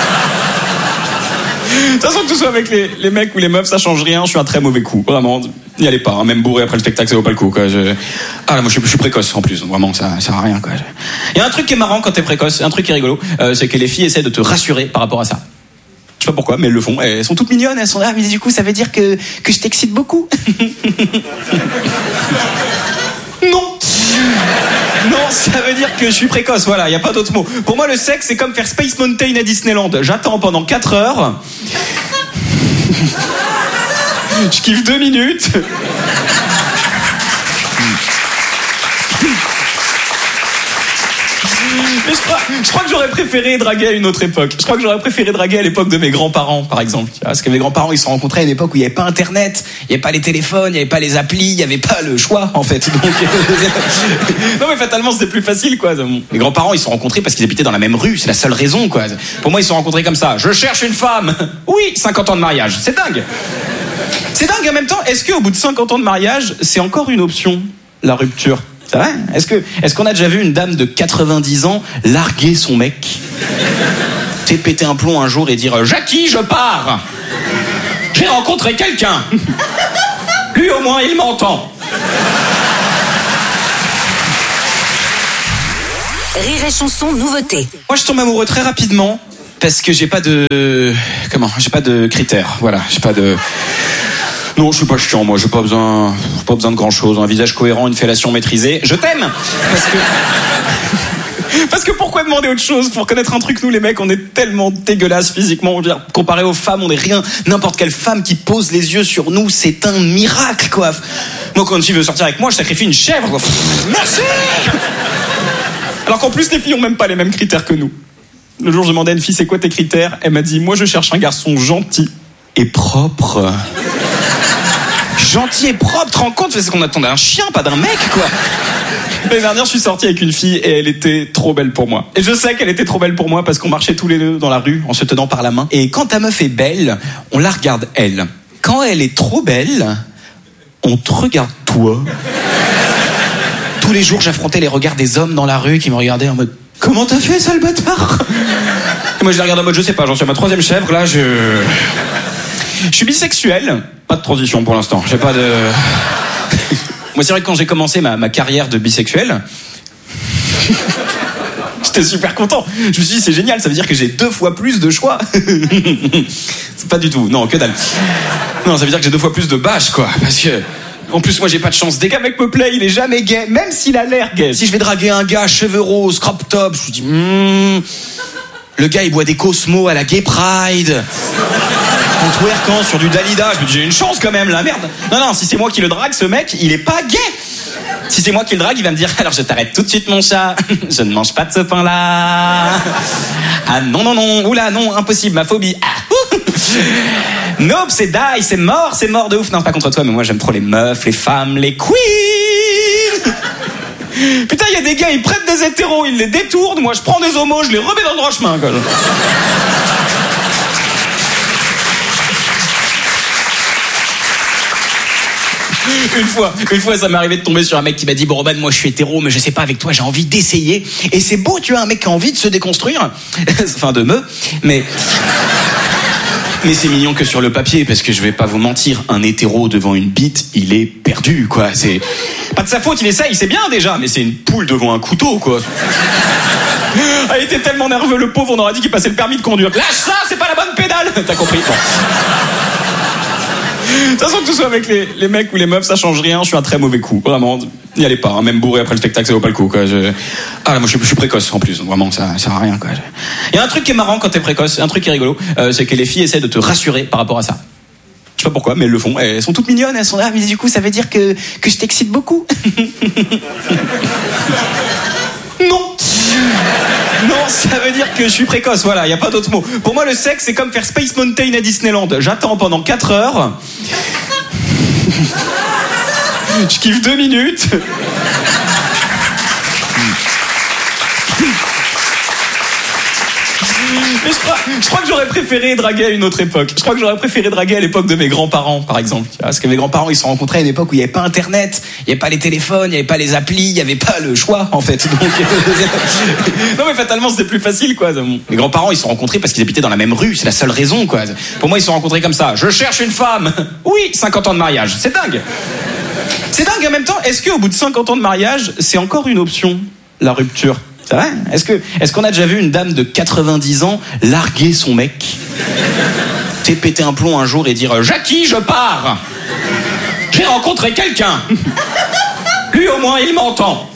De toute façon, que ce soit avec les, les mecs ou les meufs, ça change rien, je suis un très mauvais coup, vraiment. N'y allez pas, hein, même bourré après le spectacle, ça vaut pas le coup, quoi. Je... Ah là, moi je suis, je suis précoce en plus, vraiment, ça, ça sert à rien, quoi. Il y a un truc qui est marrant quand t'es précoce, un truc qui est rigolo, euh, c'est que les filles essaient de te rassurer par rapport à ça. Je sais pas pourquoi, mais elles le font. Elles sont toutes mignonnes, elles sont là, mais du coup, ça veut dire que, que je t'excite beaucoup. Non. Non, ça veut dire que je suis précoce, voilà, y a pas d'autre mot. Pour moi, le sexe, c'est comme faire Space Mountain à Disneyland. J'attends pendant quatre heures. Je kiffe deux minutes. Mais je crois, je crois que j'aurais préféré draguer à une autre époque. Je crois que j'aurais préféré draguer à l'époque de mes grands-parents, par exemple. Parce que mes grands-parents, ils se sont rencontrés à une époque où il n'y avait pas Internet, il n'y avait pas les téléphones, il n'y avait pas les applis, il n'y avait pas le choix, en fait. Donc, non, mais fatalement, c'était plus facile, quoi. Mes grands-parents, ils se sont rencontrés parce qu'ils habitaient dans la même rue. C'est la seule raison, quoi. Pour moi, ils se sont rencontrés comme ça. Je cherche une femme. Oui, cinquante ans de mariage. C'est dingue. C'est dingue en même temps. Est-ce qu'au bout de cinquante ans de mariage, c'est encore une option, la rupture? C'est vrai ? Est-ce que, est-ce qu'on a déjà vu une dame de quatre-vingt-dix ans larguer son mec ? T'es péter un plomb un jour et dire « Jackie, je pars !» J'ai rencontré quelqu'un. Lui au moins, il m'entend. Rire et chanson nouveauté. Moi, je tombe amoureux très rapidement parce que j'ai pas de... Comment ? J'ai pas de critères. Voilà, j'ai pas de... Non, je suis pas chiant, moi. J'ai pas besoin, j'ai pas besoin de grand chose. Un visage cohérent, une fellation maîtrisée. Je t'aime. Parce que... Parce que pourquoi demander autre chose pour connaître un truc? Nous les mecs on est tellement dégueulasses physiquement, on veut dire, comparé aux femmes on est rien. N'importe quelle femme qui pose les yeux sur nous c'est un miracle quoi. Moi quand une fille veut sortir avec moi je sacrifie une chèvre quoi. Merci. Alors qu'en plus les filles ont même pas les mêmes critères que nous. Le jour je demandais à une fille c'est quoi tes critères, elle m'a dit moi je cherche un garçon gentil et propre. Gentil et propre, tu te rends compte? C'est ce qu'on attendait d'un chien, pas d'un mec quoi. L'année dernière, je suis sorti avec une fille et elle était trop belle pour moi. Et je sais qu'elle était trop belle pour moi parce qu'on marchait tous les deux dans la rue en se tenant par la main. Et quand ta meuf est belle, on la regarde elle. Quand elle est trop belle, on te regarde toi. Tous les jours, j'affrontais les regards des hommes dans la rue qui me regardaient en mode « Comment t'as fait, sale bâtard ?» Et moi, je les regarde en mode « Je sais pas, j'en suis à ma troisième chèvre, là, je... » Je suis bisexuel. Pas de transition pour l'instant. J'ai pas de... Moi, c'est vrai que quand j'ai commencé ma, ma carrière de bisexuel, j'étais super content. Je me suis dit, c'est génial, ça veut dire que j'ai deux fois plus de choix. C'est pas du tout, non, que dalle. Non, ça veut dire que j'ai deux fois plus de bâches, quoi. Parce que, en plus, moi, j'ai pas de chance. Dès qu'un mec me plaît, il est jamais gay, même s'il a l'air gay. Si je vais draguer un gars, cheveux roses, crop top, je me dis, hmm, le gars, il boit des Cosmo à la Gay Pride. En twerkant sur du Dalida, je me dis j'ai une chance quand même, la merde. Non, non, si c'est moi qui le drague, ce mec, il est pas gay. Si c'est moi qui le drague, il va me dire alors je t'arrête tout de suite mon chat, je ne mange pas de ce pain-là. Ah non, non, non, oula, non, impossible, ma phobie. Ah, nope, c'est die, c'est mort, c'est mort de ouf. Non, pas contre toi, mais moi j'aime trop les meufs, les femmes, les queens. Putain, il y a des gars, ils prêtent des hétéros, ils les détournent, moi je prends des homos, je les remets dans le droit chemin, quoi. Une fois, une fois, ça m'est arrivé de tomber sur un mec qui m'a dit bon Robin, moi je suis hétéro, mais je sais pas avec toi, j'ai envie d'essayer. Et c'est beau, tu vois, un mec qui a envie de se déconstruire, enfin de me, mais mais c'est mignon que sur le papier, parce que je vais pas vous mentir, un hétéro devant une bite, il est perdu, quoi. C'est pas de sa faute, il essaye, c'est bien déjà, mais c'est une poule devant un couteau, quoi. Ah, il était tellement nerveux, le pauvre, on aurait dit qu'il passait le permis de conduire. Lâche ça, c'est pas la bonne pédale. T'as compris, quoi. De toute façon, que ce soit avec les, les mecs ou les meufs, ça change rien. Je suis un très mauvais coup, vraiment. N'y allez pas, hein. Même bourré après le spectacle, ça vaut pas le coup, quoi. Je... Ah là, moi, je, je suis précoce en plus, donc vraiment, ça, ça sert à rien, quoi. Il y a un truc qui est marrant quand t'es précoce, un truc qui est rigolo, euh, c'est que les filles essaient de te rassurer par rapport à ça. Je sais pas pourquoi, mais elles le font. Elles sont toutes mignonnes, elles sont là, mais du coup, ça veut dire que que je t'excite beaucoup. Non. Non, ça veut dire que je suis précoce, voilà, y a pas d'autre mot. Pour moi, le sexe, c'est comme faire Space Mountain à Disneyland. J'attends pendant quatre heures. Je kiffe deux minutes. Mais je crois, je crois que j'aurais préféré draguer à une autre époque. Je crois que j'aurais préféré draguer à l'époque de mes grands-parents, par exemple. Parce que mes grands-parents, ils se sont rencontrés à une époque où il n'y avait pas Internet, il n'y avait pas les téléphones, il n'y avait pas les applis, il n'y avait pas le choix, en fait. Donc, non, mais fatalement, c'était plus facile, quoi. Mes grands-parents, ils se sont rencontrés parce qu'ils habitaient dans la même rue. C'est la seule raison, quoi. Pour moi, ils se sont rencontrés comme ça. Je cherche une femme. Oui, cinquante ans de mariage. C'est dingue. C'est dingue. En même temps, est-ce qu'au bout de cinquante ans de mariage, c'est encore une option, la rupture? C'est vrai? Est-ce que, est-ce qu'on a déjà vu une dame de quatre-vingt-dix ans larguer son mec? T'es péter un plomb un jour et dire Jackie, je pars. J'ai rencontré quelqu'un. Lui au moins, il m'entend.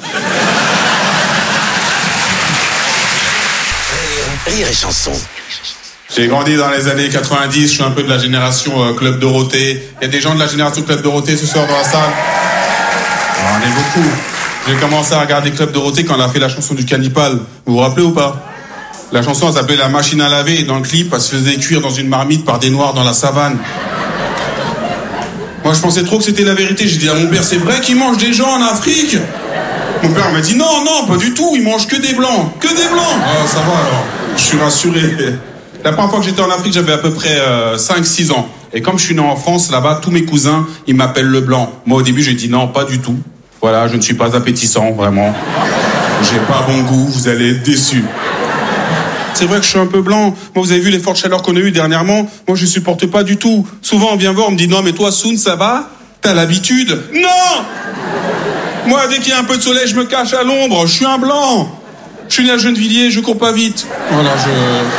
Rire, rire et chanson. J'ai grandi dans les années quatre-vingt-dix, je suis un peu de la génération euh, Club Dorothée. Il y a des gens de la génération Club Dorothée ce soir dans la salle? On est beaucoup. J'ai commencé à regarder Club Dorothée quand elle a fait la chanson du Cannibale. Vous vous rappelez ou pas? La chanson, elle s'appelait La machine à laver, et dans le clip, elle se faisait cuire dans une marmite par des noirs dans la savane. Moi, je pensais trop que c'était la vérité. J'ai dit à mon père, c'est vrai qu'ils mangent des gens en Afrique? Mon père m'a dit, non, non, pas du tout, ils mangent que des blancs. Que des blancs? Ah, ça va alors. Je suis rassuré. La première fois que j'étais en Afrique, j'avais à peu près euh, cinq six ans. Et comme je suis né en France, là-bas, tous mes cousins, ils m'appellent le blanc. Moi, au début, j'ai dit non, pas du tout. Voilà, je ne suis pas appétissant, vraiment. J'ai pas bon goût, vous allez être déçus. C'est vrai que je suis un peu blanc. Moi, vous avez vu les fortes chaleurs qu'on a eues dernièrement. Moi, je supporte pas du tout. Souvent, on vient voir, on me dit, non, mais toi, Soun, ça va? T'as l'habitude? Non! Moi, dès qu'il y a un peu de soleil, je me cache à l'ombre. Je suis un blanc. Je suis né à Gennevilliers, je cours pas vite. Voilà, je...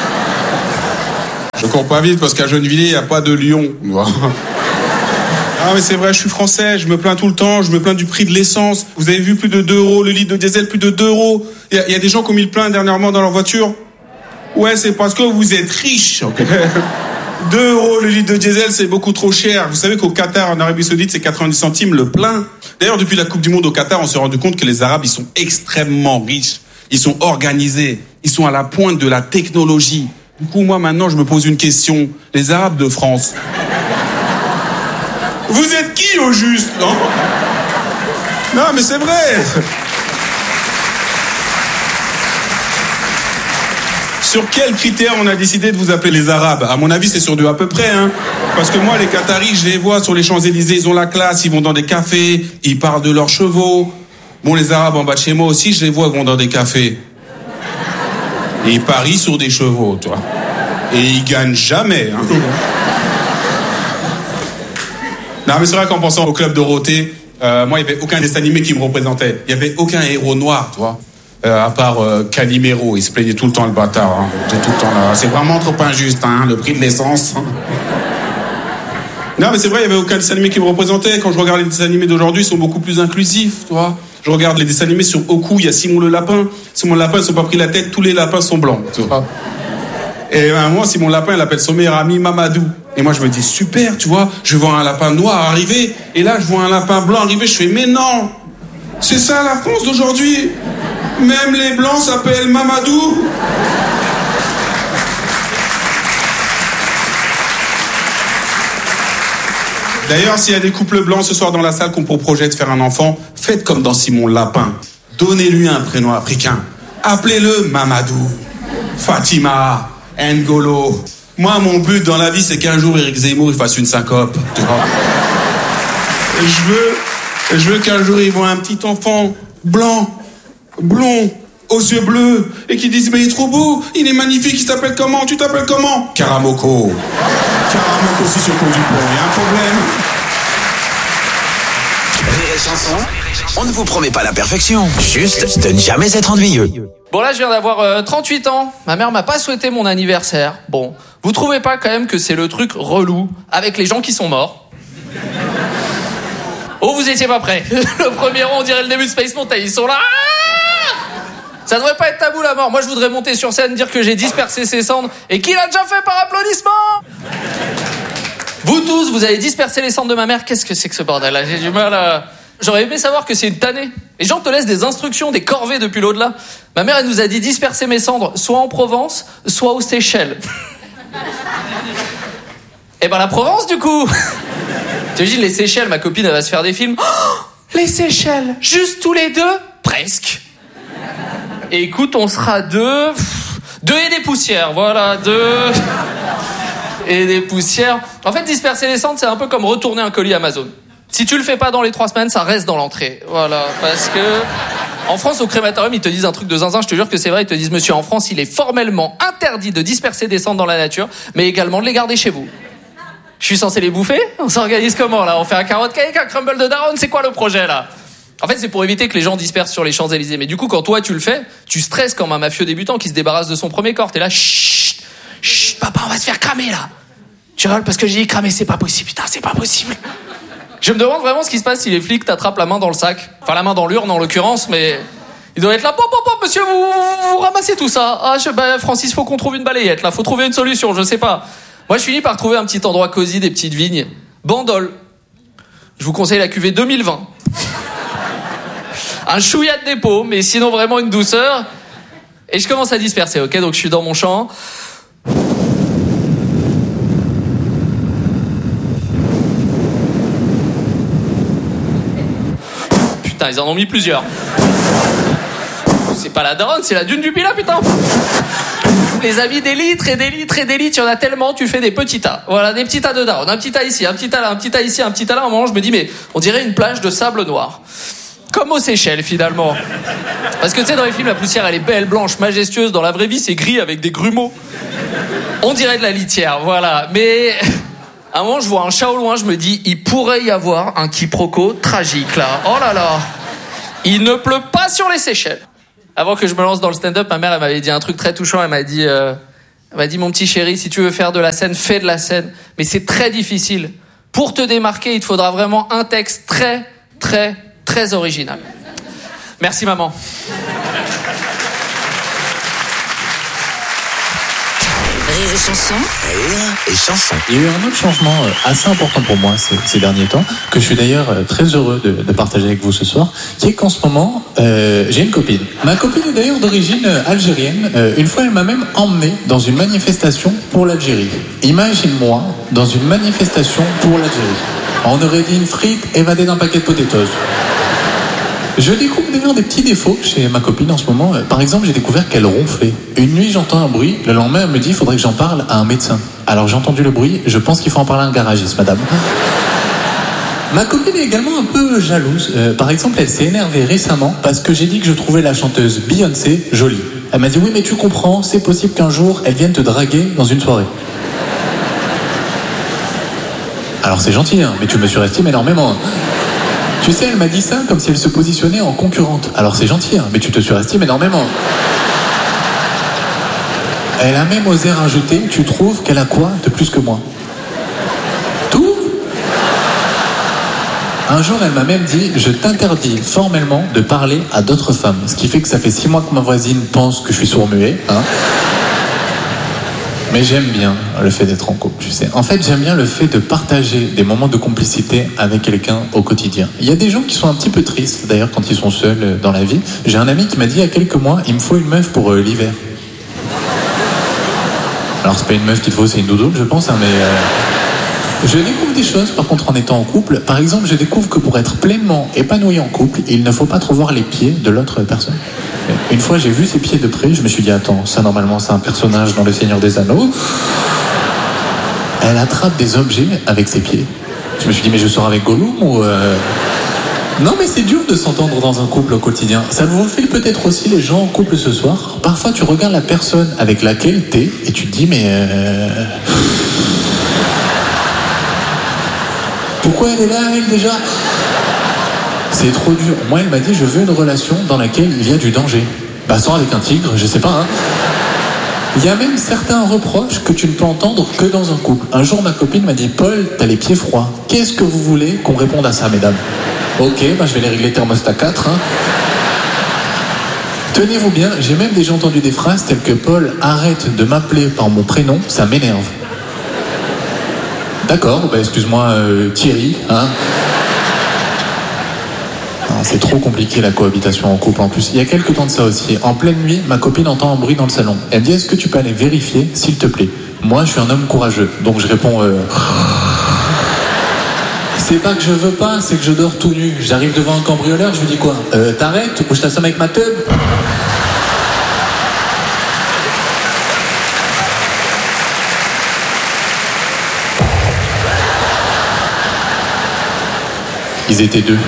Je cours pas vite parce qu'à Gennevilliers, il n'y a pas de lion. Ah mais c'est vrai, je suis français, je me plains tout le temps, je me plains du prix de l'essence. Vous avez vu plus de deux euros, le litre de diesel, plus de deux euros. Il y, y a des gens qui ont mis le plein dernièrement dans leur voiture. Ouais, c'est parce que vous êtes riches. Okay. deux euros le litre de diesel, c'est beaucoup trop cher. Vous savez qu'au Qatar, en Arabie Saoudite, c'est quatre-vingt-dix centimes le plein. D'ailleurs, depuis la Coupe du Monde au Qatar, on s'est rendu compte que les Arabes, ils sont extrêmement riches. Ils sont organisés. Ils sont à la pointe de la technologie. Du coup, moi, maintenant, je me pose une question. Les Arabes de France... Vous êtes qui au juste, non? Non, mais c'est vrai. Sur quels critères on a décidé de vous appeler les Arabes? À mon avis, c'est sur deux à peu près, hein. Parce que moi, les Qataris, je les vois sur les Champs-Élysées, ils ont la classe, ils vont dans des cafés, ils parlent de leurs chevaux. Bon, les Arabes en bas de chez moi aussi, je les vois, ils vont dans des cafés. Et ils parient sur des chevaux, toi. Et ils gagnent jamais, hein. Non, mais c'est vrai qu'en pensant au Club Dorothée, euh, moi, il n'y avait aucun dessin animé qui me représentait. Il n'y avait aucun héros noir, tu vois. Euh, à part euh, Calimero, il se plaignait tout le temps, le bâtard. Hein. Tout le temps là. C'est vraiment trop injuste, hein, le prix de l'essence. Non, mais c'est vrai, il n'y avait aucun dessin animé qui me représentait. Quand je regarde les dessins animés d'aujourd'hui, ils sont beaucoup plus inclusifs, tu vois. Je regarde les dessins animés sur Oku, il y a Simon le Lapin. Simon le Lapin, ils ne sont pas pris la tête, tous les lapins sont blancs, tu vois. Et à un moment, Simon le Lapin, il appelle son meilleur ami Mamadou. Et moi, je me dis, super, tu vois, je vois un lapin noir arriver, et là, je vois un lapin blanc arriver, je fais, mais non, c'est ça la France d'aujourd'hui. Même les blancs s'appellent Mamadou. D'ailleurs, s'il y a des couples blancs ce soir dans la salle qui ont pour projet de faire un enfant, faites comme dans Simon le Lapin. Donnez-lui un prénom africain. Appelez-le Mamadou, Fatima, N'Golo. Moi, mon but dans la vie, c'est qu'un jour, Éric Zemmour, il fasse une syncope, tu vois. Et je veux, je veux qu'un jour, il voit un petit enfant blanc, blond, aux yeux bleus, et qu'il dise, mais il est trop beau, il est magnifique, il s'appelle comment? Tu t'appelles comment? Karamoko. Karamoko, si sur conduit pour, il y a un problème. Rire et chanson, on ne vous promet pas la perfection, juste de ne jamais être ennuyeux. Bon là je viens d'avoir euh, trente-huit ans, ma mère m'a pas souhaité mon anniversaire. Bon, vous trouvez pas quand même que c'est le truc relou avec les gens qui sont morts? Oh, vous étiez pas prêts. Le premier rang, on dirait le début de Space Mountain, ils sont là. Ça devrait pas être tabou la mort. Moi je voudrais monter sur scène, dire que j'ai dispersé ses cendres et qu'il l'a déjà fait par applaudissement. Vous tous, vous avez dispersé les cendres de ma mère. Qu'est-ce que c'est que ce bordel là? J'ai du mal à... J'aurais aimé savoir que c'est une tannée. Les gens te laissent des instructions, des corvées depuis l'au-delà. Ma mère, elle nous a dit disperser mes cendres, soit en Provence, soit aux Seychelles. Eh ben la Provence, du coup. T'imagines les Seychelles, ma copine, elle va se faire des films. Oh, les Seychelles, juste tous les deux? Presque. Et écoute, on sera deux... Deux et des poussières, voilà, deux... Et des poussières. En fait, disperser les cendres, c'est un peu comme retourner un colis Amazon. Si tu le fais pas dans les trois semaines, ça reste dans l'entrée. Voilà, parce que... En France, au crématorium, ils te disent un truc de zinzin, je te jure que c'est vrai, ils te disent, monsieur, en France, il est formellement interdit de disperser des cendres dans la nature, mais également de les garder chez vous. Je suis censé les bouffer? On s'organise comment, là? On fait un carotte cake, un crumble de daronne? C'est quoi le projet, là? En fait, c'est pour éviter que les gens dispersent sur les Champs-Élysées. Mais du coup, quand toi, tu le fais, tu stresses comme un mafieux débutant qui se débarrasse de son premier corps. T'es là, chut, chut, papa, on va se faire cramer, là. Tu râles parce que j'ai dit cramer, c'est pas possible, putain, c'est pas possible. Je me demande vraiment ce qui se passe si les flics t'attrapent la main dans le sac. Enfin, la main dans l'urne, en l'occurrence, mais... Ils doivent être là, pop, pop, pop, monsieur, vous, vous, vous ramassez tout ça. Ah, je, bah, Francis, faut qu'on trouve une balayette, là. Faut trouver une solution, je sais pas. Moi, je finis par trouver un petit endroit cosy, des petites vignes. Bandol. Je vous conseille la cuvée deux mille vingt. Un chouïa de dépôt, mais sinon vraiment une douceur. Et je commence à disperser, ok? Donc je suis dans mon champ. Putain, ils en ont mis plusieurs. C'est pas la daronne, c'est la dune du Pilat, putain. Les amis, des litres et des litres et des litres, il y en a tellement, tu fais des petits tas. Voilà, des petits tas de daronne. Un petit tas ici, un petit tas là, un petit tas ici, un petit tas là. À un moment, je me dis, mais on dirait une plage de sable noir. comme aux Seychelles finalement. Parce que tu sais, dans les films, la poussière elle est belle, blanche, majestueuse. Dans la vraie vie, c'est gris avec des grumeaux. On dirait de la litière, voilà. Mais à un moment, je vois un chat au loin, je me dis, il pourrait y avoir un quiproquo tragique là. Oh là là. Il ne pleut pas sur les Seychelles. Avant que je me lance dans le stand-up, ma mère elle m'avait dit un truc très touchant. Elle m'a dit, euh, elle m'a dit, mon petit chéri, si tu veux faire de la scène, fais de la scène. Mais c'est très difficile. Pour te démarquer, il te faudra vraiment un texte très, très, très original. Merci maman. Rire et chanson. Rire et chanson. Il y a eu un autre changement assez important pour moi ces, ces derniers temps, que je suis d'ailleurs très heureux de, de partager avec vous ce soir, qui est qu'en ce moment, euh, j'ai une copine. Ma copine est d'ailleurs d'origine algérienne. Euh, une fois, elle m'a même emmené dans une manifestation pour l'Algérie. Imagine-moi dans une manifestation pour l'Algérie. On aurait dit une frite évadée d'un paquet de potatoes. Je découvre d'ailleurs des petits défauts chez ma copine en ce moment. Par exemple, j'ai découvert qu'elle ronflait. Une nuit, j'entends un bruit. Le lendemain, elle me dit, il faudrait que j'en parle à un médecin. Alors j'ai entendu le bruit. Je pense qu'il faut en parler à un garagiste, madame. Ma copine est également un peu jalouse. Euh, par exemple, elle s'est énervée récemment parce que j'ai dit que je trouvais la chanteuse Beyoncé jolie. Elle m'a dit, oui, mais tu comprends, c'est possible qu'un jour, elle vienne te draguer dans une soirée. Alors c'est gentil, hein, mais tu me surestimes énormément. Tu sais, elle m'a dit ça comme si elle se positionnait en concurrente. Alors c'est gentil, hein, mais tu te surestimes énormément. Elle a même osé rajouter, tu trouves qu'elle a quoi de plus que moi? Tout? Un jour, elle m'a même dit, je t'interdis formellement de parler à d'autres femmes. Ce qui fait que ça fait six mois que ma voisine pense que je suis sourd-muet, hein. Mais j'aime bien le fait d'être en couple, tu sais. En fait, j'aime bien le fait de partager des moments de complicité avec quelqu'un au quotidien. Il y a des gens qui sont un petit peu tristes, d'ailleurs, quand ils sont seuls dans la vie. J'ai un ami qui m'a dit il y a quelques mois, il me faut une meuf pour euh, l'hiver. Alors, c'est pas une meuf qu'il te faut, c'est une doudoune, je pense, hein, mais... Euh... Je découvre des choses, par contre, en étant en couple. Par exemple, je découvre que pour être pleinement épanoui en couple, il ne faut pas trop voir les pieds de l'autre personne. Une fois, j'ai vu ses pieds de près, je me suis dit, attends, ça, normalement, c'est un personnage dans Le Seigneur des Anneaux. Elle attrape des objets avec ses pieds. Je me suis dit, mais je sors avec Gollum ou... Euh... Non, mais c'est dur de s'entendre dans un couple au quotidien. Ça vous fait peut-être aussi, les gens en couple ce soir. Parfois, tu regardes la personne avec laquelle t'es et tu te dis, mais... Euh... Pourquoi elle est là, elle, déjà? C'est trop dur. Moi, elle m'a dit, je veux une relation dans laquelle il y a du danger. Bah, sans avec un tigre, je sais pas, hein. Il y a même certains reproches que tu ne peux entendre que dans un couple. Un jour, ma copine m'a dit, Paul, t'as les pieds froids. Qu'est-ce que vous voulez qu'on réponde à ça, mesdames? Ok, bah, je vais les régler thermostat quatre, hein. Tenez-vous bien, j'ai même déjà entendu des phrases telles que, Paul, arrête de m'appeler par mon prénom, ça m'énerve. D'accord, bah excuse-moi euh, Thierry, hein. C'est trop compliqué la cohabitation en couple en plus. Il y a quelques temps de ça aussi. En pleine nuit, ma copine entend un bruit dans le salon. Elle me dit, est-ce que tu peux aller vérifier, s'il te plaît? Moi, je suis un homme courageux, donc je réponds... Euh... C'est pas que je veux pas, c'est que je dors tout nu. J'arrive devant un cambrioleur, je lui dis quoi? Euh, t'arrêtes ou je t'assomme avec ma teub? Ils étaient deux.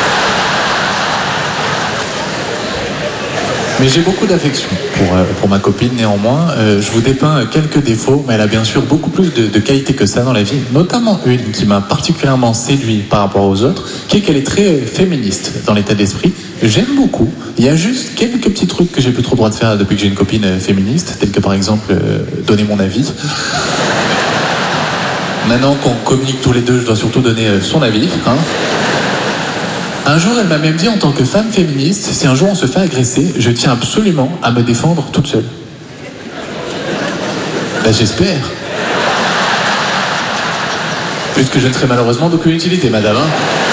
Mais j'ai beaucoup d'affection pour, euh, pour ma copine, néanmoins. Euh, je vous dépeins quelques défauts, mais elle a bien sûr beaucoup plus de, de qualités que ça dans la vie. Notamment une qui m'a particulièrement séduit par rapport aux autres, qui est qu'elle est très euh, féministe dans l'état d'esprit. J'aime beaucoup. Il y a juste quelques petits trucs que j'ai plus trop le droit de faire depuis que j'ai une copine euh, féministe, tels que par exemple euh, donner mon avis. Maintenant qu'on communique tous les deux, je dois surtout donner euh, son avis, hein. Un jour, elle m'a même dit, en tant que femme féministe, si un jour on se fait agresser, je tiens absolument à me défendre toute seule. Ben, j'espère. Puisque je ne serai malheureusement d'aucune utilité, madame. Hein.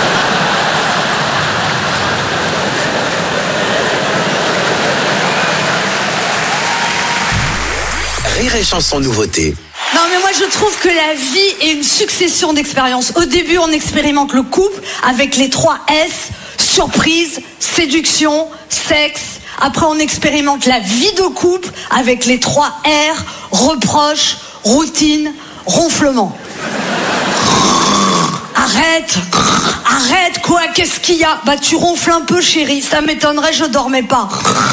Rire et chanson nouveauté. Non mais moi je trouve que la vie est une succession d'expériences. Au début on expérimente le couple avec les trois S, surprise, séduction, sexe. Après on expérimente la vie de couple avec les trois R, reproche, routine, ronflement. Arrête, Arrête quoi, qu'est-ce qu'il y a? Bah tu ronfles un peu chérie, ça m'étonnerait, je dormais pas.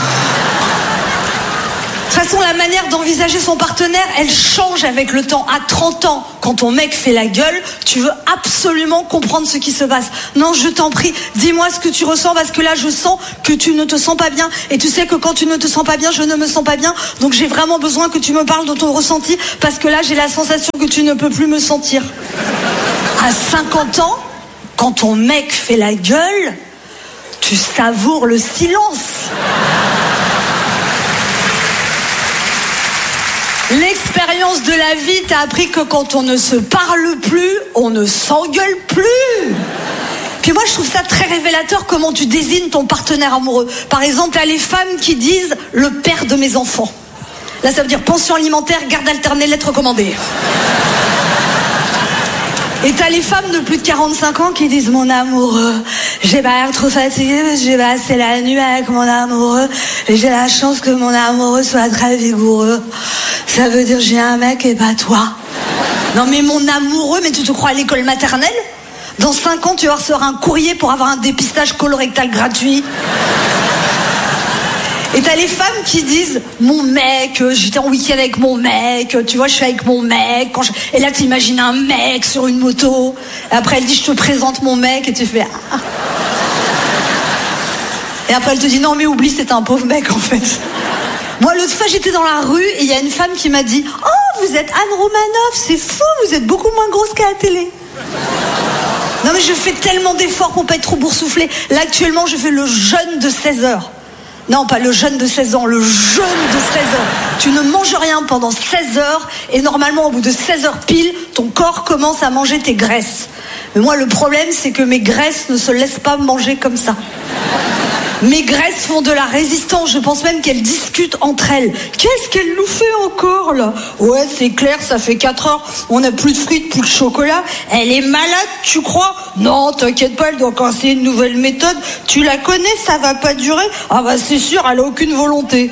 De toute façon, la manière d'envisager son partenaire, elle change avec le temps. À trente ans, quand ton mec fait la gueule, tu veux absolument comprendre ce qui se passe. Non, je t'en prie, dis-moi ce que tu ressens, parce que là, je sens que tu ne te sens pas bien. Et tu sais que quand tu ne te sens pas bien, je ne me sens pas bien. Donc j'ai vraiment besoin que tu me parles de ton ressenti, parce que là, j'ai la sensation que tu ne peux plus me sentir. À cinquante ans, quand ton mec fait la gueule, tu savoures le silence. L'expérience de la vie t'a appris que quand on ne se parle plus, on ne s'engueule plus. Puis moi, je trouve ça très révélateur comment tu désignes ton partenaire amoureux. Par exemple, t'as les femmes qui disent « le père de mes enfants ». Là, ça veut dire pension alimentaire, garde alternée, lettre recommandée. Et t'as les femmes de plus de quarante-cinq ans qui disent « mon amoureux, j'ai pas l'air trop fatiguée parce que j'ai passé la nuit avec mon amoureux et j'ai la chance que mon amoureux soit très vigoureux. Ça veut dire j'ai un mec et pas toi. » Non mais mon amoureux, mais tu te crois à l'école maternelle? Dans cinq ans, tu vas recevoir un courrier pour avoir un dépistage colorectal gratuit. Et t'as les femmes qui disent « mon mec, j'étais en week-end avec mon mec, tu vois, je suis avec mon mec. Quand je... » Et là, t'imagines un mec sur une moto. Et après, elle dit « je te présente mon mec. » Et tu fais ah. Et après, elle te dit « non, mais oublie, c'est un pauvre mec, en fait. » Moi, l'autre fois, j'étais dans la rue et il y a une femme qui m'a dit « oh, vous êtes Anne Romanoff, c'est fou, vous êtes beaucoup moins grosse qu'à la télé. » Non, mais je fais tellement d'efforts pour pas être trop boursouflée. Là, actuellement, je fais le jeûne de seize heures. Non, pas le jeûne de seize ans, le jeûne de seize heures. Tu ne manges rien pendant seize heures et normalement, au bout de seize heures pile, ton corps commence à manger tes graisses. Mais moi, le problème, c'est que mes graisses ne se laissent pas manger comme ça. Mes graisses font de la résistance. Je pense même qu'elles discutent entre elles. Qu'est-ce qu'elle nous fait encore, là? Ouais, c'est clair, ça fait quatre heures. On n'a plus de frites, plus de chocolat. Elle est malade, tu crois? Non, t'inquiète pas, elle doit encore essayer une nouvelle méthode. Tu la connais, ça va pas durer? Ah bah c'est sûr, elle a aucune volonté.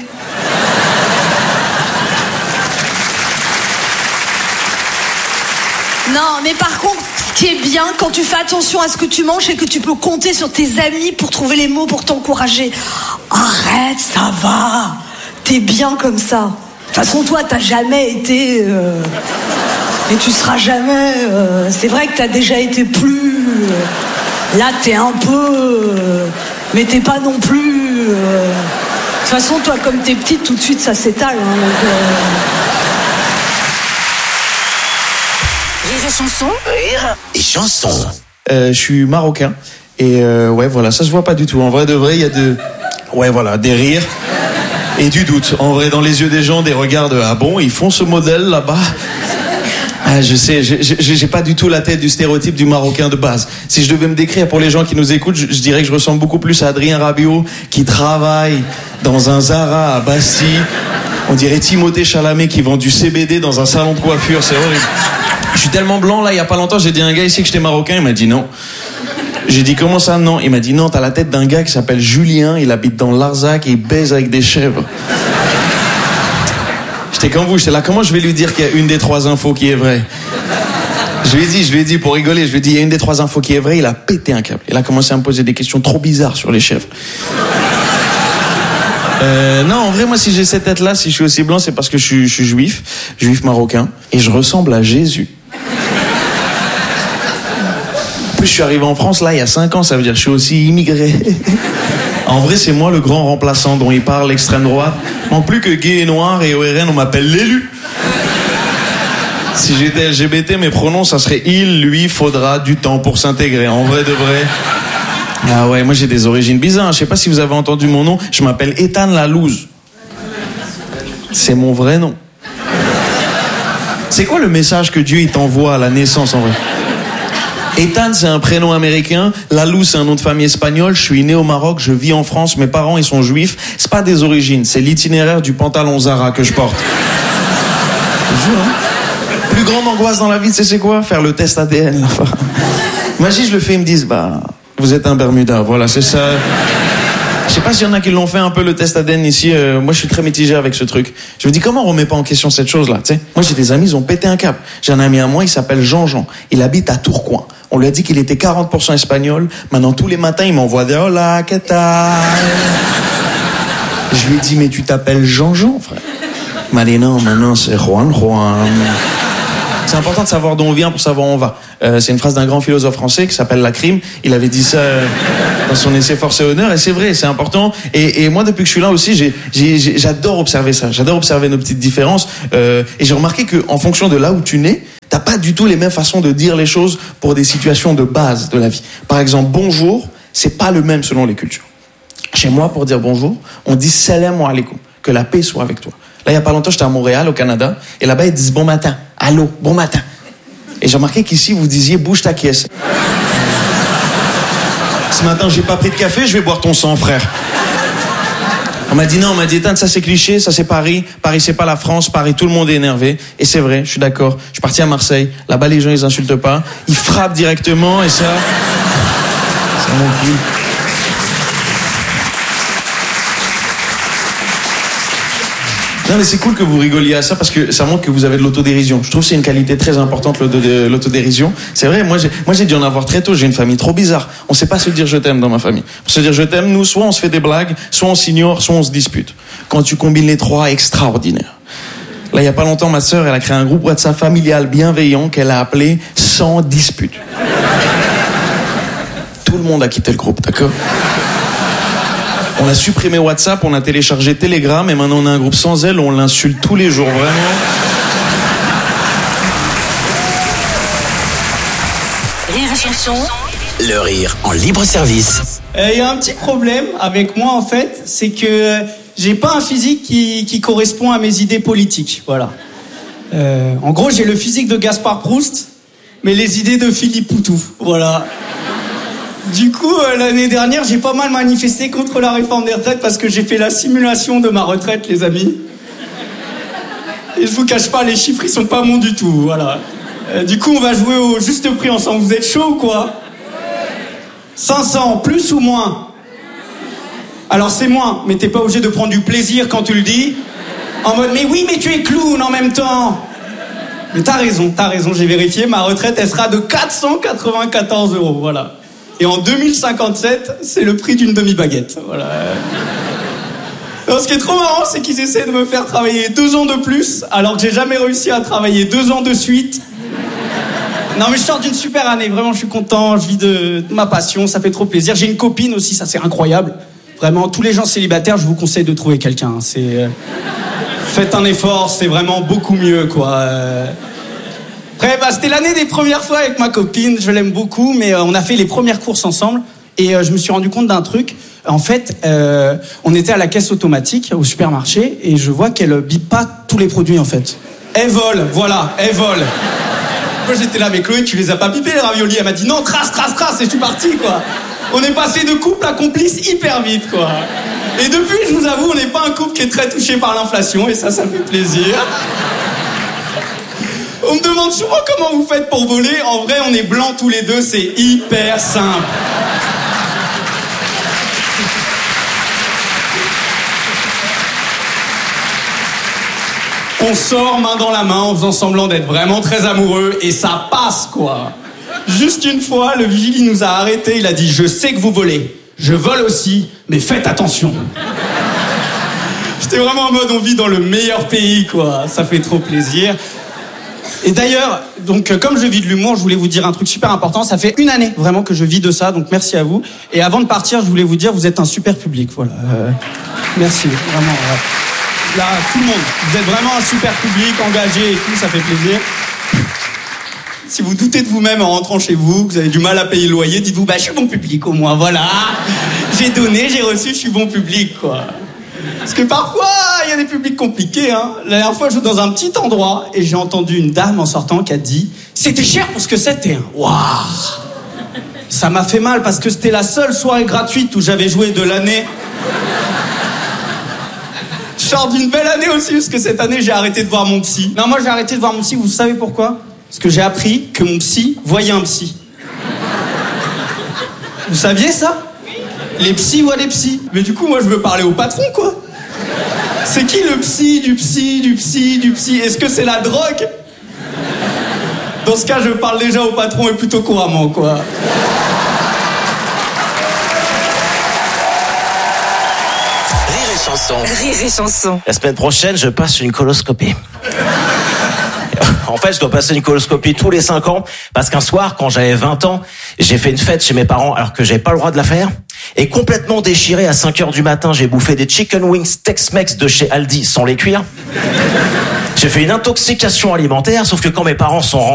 Non, mais par contre, ce qui est bien quand tu fais attention à ce que tu manges, c'est que tu peux compter sur tes amis pour trouver les mots pour t'encourager. Arrête, ça va. T'es bien comme ça. De toute façon, toi, t'as jamais été... Euh... Et tu seras jamais... Euh... C'est vrai que t'as déjà été plus... Euh... Là, t'es un peu... Euh... Mais t'es pas non plus... Euh... De toute façon, toi, comme t'es petite, tout de suite, ça s'étale. Hein, donc, euh... Rire et chanson. Rire et chanson. Euh, je suis marocain et euh, ouais voilà, ça se voit pas du tout. En vrai de vrai, il y a de ouais voilà des rires et du doute. En vrai, dans les yeux des gens, des regards de ah bon, ils font ce modèle là-bas. Ah, je sais, j'ai, j'ai pas du tout la tête du stéréotype du Marocain de base. Si je devais me décrire pour les gens qui nous écoutent, je, je dirais que je ressemble beaucoup plus à Adrien Rabiot qui travaille dans un Zara à Bastille. On dirait Timothée Chalamet qui vend du C B D dans un salon de coiffure, c'est horrible. Je suis tellement blanc, là, il y a pas longtemps, j'ai dit à un gars ici que j'étais marocain, il m'a dit non. J'ai dit comment ça, non? Il m'a dit non, t'as la tête d'un gars qui s'appelle Julien, il habite dans Larzac et il baise avec des chèvres. J'étais comme vous, j'étais là, comment je vais lui dire qu'il y a une des trois infos qui est vraie? Je lui ai dit, je lui ai dit, pour rigoler, je lui ai dit, il y a une des trois infos qui est vraie, il a pété un câble. Il a commencé à me poser des questions trop bizarres sur les chèvres. Euh, non, en vrai, moi, si j'ai cette tête-là, si je suis aussi blanc, c'est parce que je suis, je suis juif, juif marocain, et je ressemble à Jésus. En plus, je suis arrivé en France, là, il y a cinq ans, ça veut dire que je suis aussi immigré. En vrai, c'est moi le grand remplaçant dont il parle l'extrême droite. En plus que gay et noir et O R N, on m'appelle l'élu. Si j'étais L G B T, mes pronoms, ça serait il, lui, faudra du temps pour s'intégrer. En vrai de vrai. Ah ouais, moi j'ai des origines bizarres. Je sais pas si vous avez entendu mon nom. Je m'appelle Ethan Lalouse. C'est mon vrai nom. C'est quoi le message que Dieu il t'envoie à la naissance en vrai? Ethan, c'est un prénom américain. Lalouse, c'est un nom de famille espagnol. Je suis né au Maroc, je vis en France. Mes parents, ils sont juifs. C'est pas des origines, c'est l'itinéraire du pantalon Zara que je porte. Je jure, hein? Plus grande angoisse dans la vie, tu sais c'est quoi? Faire le test A D N. Imagine, je le fais, ils me disent, bah, vous êtes un Bermuda. Voilà, c'est ça. Je sais pas s'il y en a qui l'ont fait un peu le test A D N ici. Euh, moi, je suis très mitigé avec ce truc. Je me dis, comment on remet pas en question cette chose-là, tu sais? Moi, j'ai des amis, ils ont pété un câble. J'ai un ami à moi, il s'appelle Jean-Jean. Il habite à Tourcoing. On lui a dit qu'il était quarante pour cent espagnol. Maintenant, tous les matins, il m'envoie des hola, ¿qué tal? Je lui ai dit, mais tu t'appelles Jean-Jean, frère. Il m'a dit, non, maintenant, c'est Juan Juan. C'est important de savoir d'où on vient pour savoir où on va. Euh, c'est une phrase d'un grand philosophe français qui s'appelle Lacrim. Il avait dit ça euh, dans son essai Force et Honneur, et c'est vrai, c'est important. Et, et moi, depuis que je suis là aussi, j'ai, j'ai, j'ai, j'adore observer ça. J'adore observer nos petites différences. Euh, et j'ai remarqué qu'en fonction de là où tu nais, t'as pas du tout les mêmes façons de dire les choses pour des situations de base de la vie. Par exemple, bonjour, c'est pas le même selon les cultures. Chez moi, pour dire bonjour, on dit salam alaikum, que la paix soit avec toi. Là, il y a pas longtemps, j'étais à Montréal, au Canada, et là-bas, ils disent bon matin, allô, bon matin. Et j'ai remarqué qu'ici, vous disiez bouge ta caisse. Ce matin, j'ai pas pris de café, je vais boire ton sang, frère. On m'a dit non, on m'a dit éteinte, ça c'est cliché, ça c'est Paris. Paris, c'est pas la France, Paris, tout le monde est énervé. Et c'est vrai, je suis d'accord. Je suis parti à Marseille, là-bas, les gens, ils insultent pas. Ils frappent directement, et ça... ça mon cul. Non mais c'est cool que vous rigoliez à ça parce que ça montre que vous avez de l'autodérision. Je trouve que c'est une qualité très importante, l'autodérision. C'est vrai, moi j'ai, moi j'ai dû en avoir très tôt, j'ai une famille trop bizarre. On sait pas se dire je t'aime dans ma famille. Pour se dire je t'aime, nous, soit on se fait des blagues, soit on s'ignore, soit on se dispute. Quand tu combines les trois, extraordinaire. Là, il y a pas longtemps, ma sœur, elle a créé un groupe WhatsApp familial bienveillant qu'elle a appelé « Sans dispute ». Tout le monde a quitté le groupe, d'accord ? On a supprimé WhatsApp, on a téléchargé Telegram et maintenant on a un groupe sans elle, on l'insulte tous les jours, vraiment. Rire et chanson. Le rire en libre service. Il euh, y a un petit problème avec moi en fait, c'est que j'ai pas un physique qui, qui correspond à mes idées politiques, voilà. Euh, en gros, j'ai le physique de Gaspard Proust, mais les idées de Philippe Poutou, voilà. Du coup, euh, l'année dernière, j'ai pas mal manifesté contre la réforme des retraites parce que j'ai fait la simulation de ma retraite, les amis. Et je vous cache pas, les chiffres, ils sont pas bons du tout, voilà. Euh, du coup, on va jouer au juste prix ensemble. Vous êtes chaud ou quoi ? cinq cents, plus ou moins ? Alors c'est moins, mais t'es pas obligé de prendre du plaisir quand tu le dis. En mode, mais oui, mais tu es clown en même temps. Mais t'as raison, t'as raison, j'ai vérifié, ma retraite, elle sera de quatre cent quatre-vingt-quatorze euros, voilà. Et en deux mille cinquante-sept, c'est le prix d'une demi-baguette. Voilà. Alors, ce qui est trop marrant, c'est qu'ils essaient de me faire travailler deux ans de plus, alors que j'ai jamais réussi à travailler deux ans de suite. Non, mais je sors d'une super année. Vraiment, je suis content. Je vis de, de ma passion. Ça fait trop plaisir. J'ai une copine aussi. Ça, c'est incroyable. Vraiment, tous les gens célibataires, je vous conseille de trouver quelqu'un. C'est... Euh... Faites un effort. C'est vraiment beaucoup mieux, quoi. Euh... Après, bah, c'était l'année des premières fois avec ma copine, je l'aime beaucoup, mais euh, on a fait les premières courses ensemble et euh, je me suis rendu compte d'un truc. En fait, euh, on était à la caisse automatique au supermarché et je vois qu'elle bip pas tous les produits en fait. Elle vole, voilà, elle vole. Moi j'étais là, mais Chloé, tu les as pas bipés les raviolis? Elle m'a dit non, trace, trace, trace, et je suis parti quoi. On est passé de couple à complice hyper vite quoi. Et depuis, je vous avoue, on n'est pas un couple qui est très touché par l'inflation et ça, ça me fait plaisir. On me demande souvent comment vous faites pour voler. En vrai, on est blancs tous les deux, c'est hyper simple. On sort main dans la main en faisant semblant d'être vraiment très amoureux et ça passe, quoi. Juste une fois, le vigile il nous a arrêtés, il a dit « Je sais que vous volez, je vole aussi, mais faites attention ». J'étais vraiment en mode on vit dans le meilleur pays, quoi. Ça fait trop plaisir. Et d'ailleurs, donc comme je vis de l'humour, je voulais vous dire un truc super important. Ça fait une année vraiment que je vis de ça, donc merci à vous. Et avant de partir, je voulais vous dire, vous êtes un super public, voilà. Euh, merci, vraiment. Ouais. Là, tout le monde, vous êtes vraiment un super public, engagé et tout, ça fait plaisir. Si vous doutez de vous-même en rentrant chez vous, que vous avez du mal à payer le loyer, dites-vous, bah je suis bon public au moins, voilà. J'ai donné, j'ai reçu, je suis bon public, quoi. Parce que parfois, il y a des publics compliqués, hein. La dernière fois, je suis dans un petit endroit et j'ai entendu une dame en sortant qui a dit « C'était cher pour ce que c'était, hein. » Waouh. Ça m'a fait mal parce que c'était la seule soirée gratuite où j'avais joué de l'année. Je sors d'une belle année aussi parce que cette année, j'ai arrêté de voir mon psy. Non, moi, j'ai arrêté de voir mon psy, vous savez pourquoi? Parce que j'ai appris que mon psy voyait un psy. Vous saviez ça? Les psys voient les psys. Mais du coup, moi, je veux parler au patron, quoi. C'est qui le psy, du psy, du psy, du psy? Est-ce que c'est la drogue? Dans ce cas, je parle déjà au patron et plutôt couramment, quoi. Rire et chanson. Rire et chanson. La semaine prochaine, je passe une coloscopie. En fait, je dois passer une coloscopie tous les cinq ans parce qu'un soir, quand j'avais vingt ans, j'ai fait une fête chez mes parents alors que j'avais pas le droit de la faire. Et complètement déchiré, à cinq heures du matin, j'ai bouffé des chicken wings Tex-Mex de chez Aldi sans les cuire. J'ai fait une intoxication alimentaire, sauf que quand mes parents sont rentrés,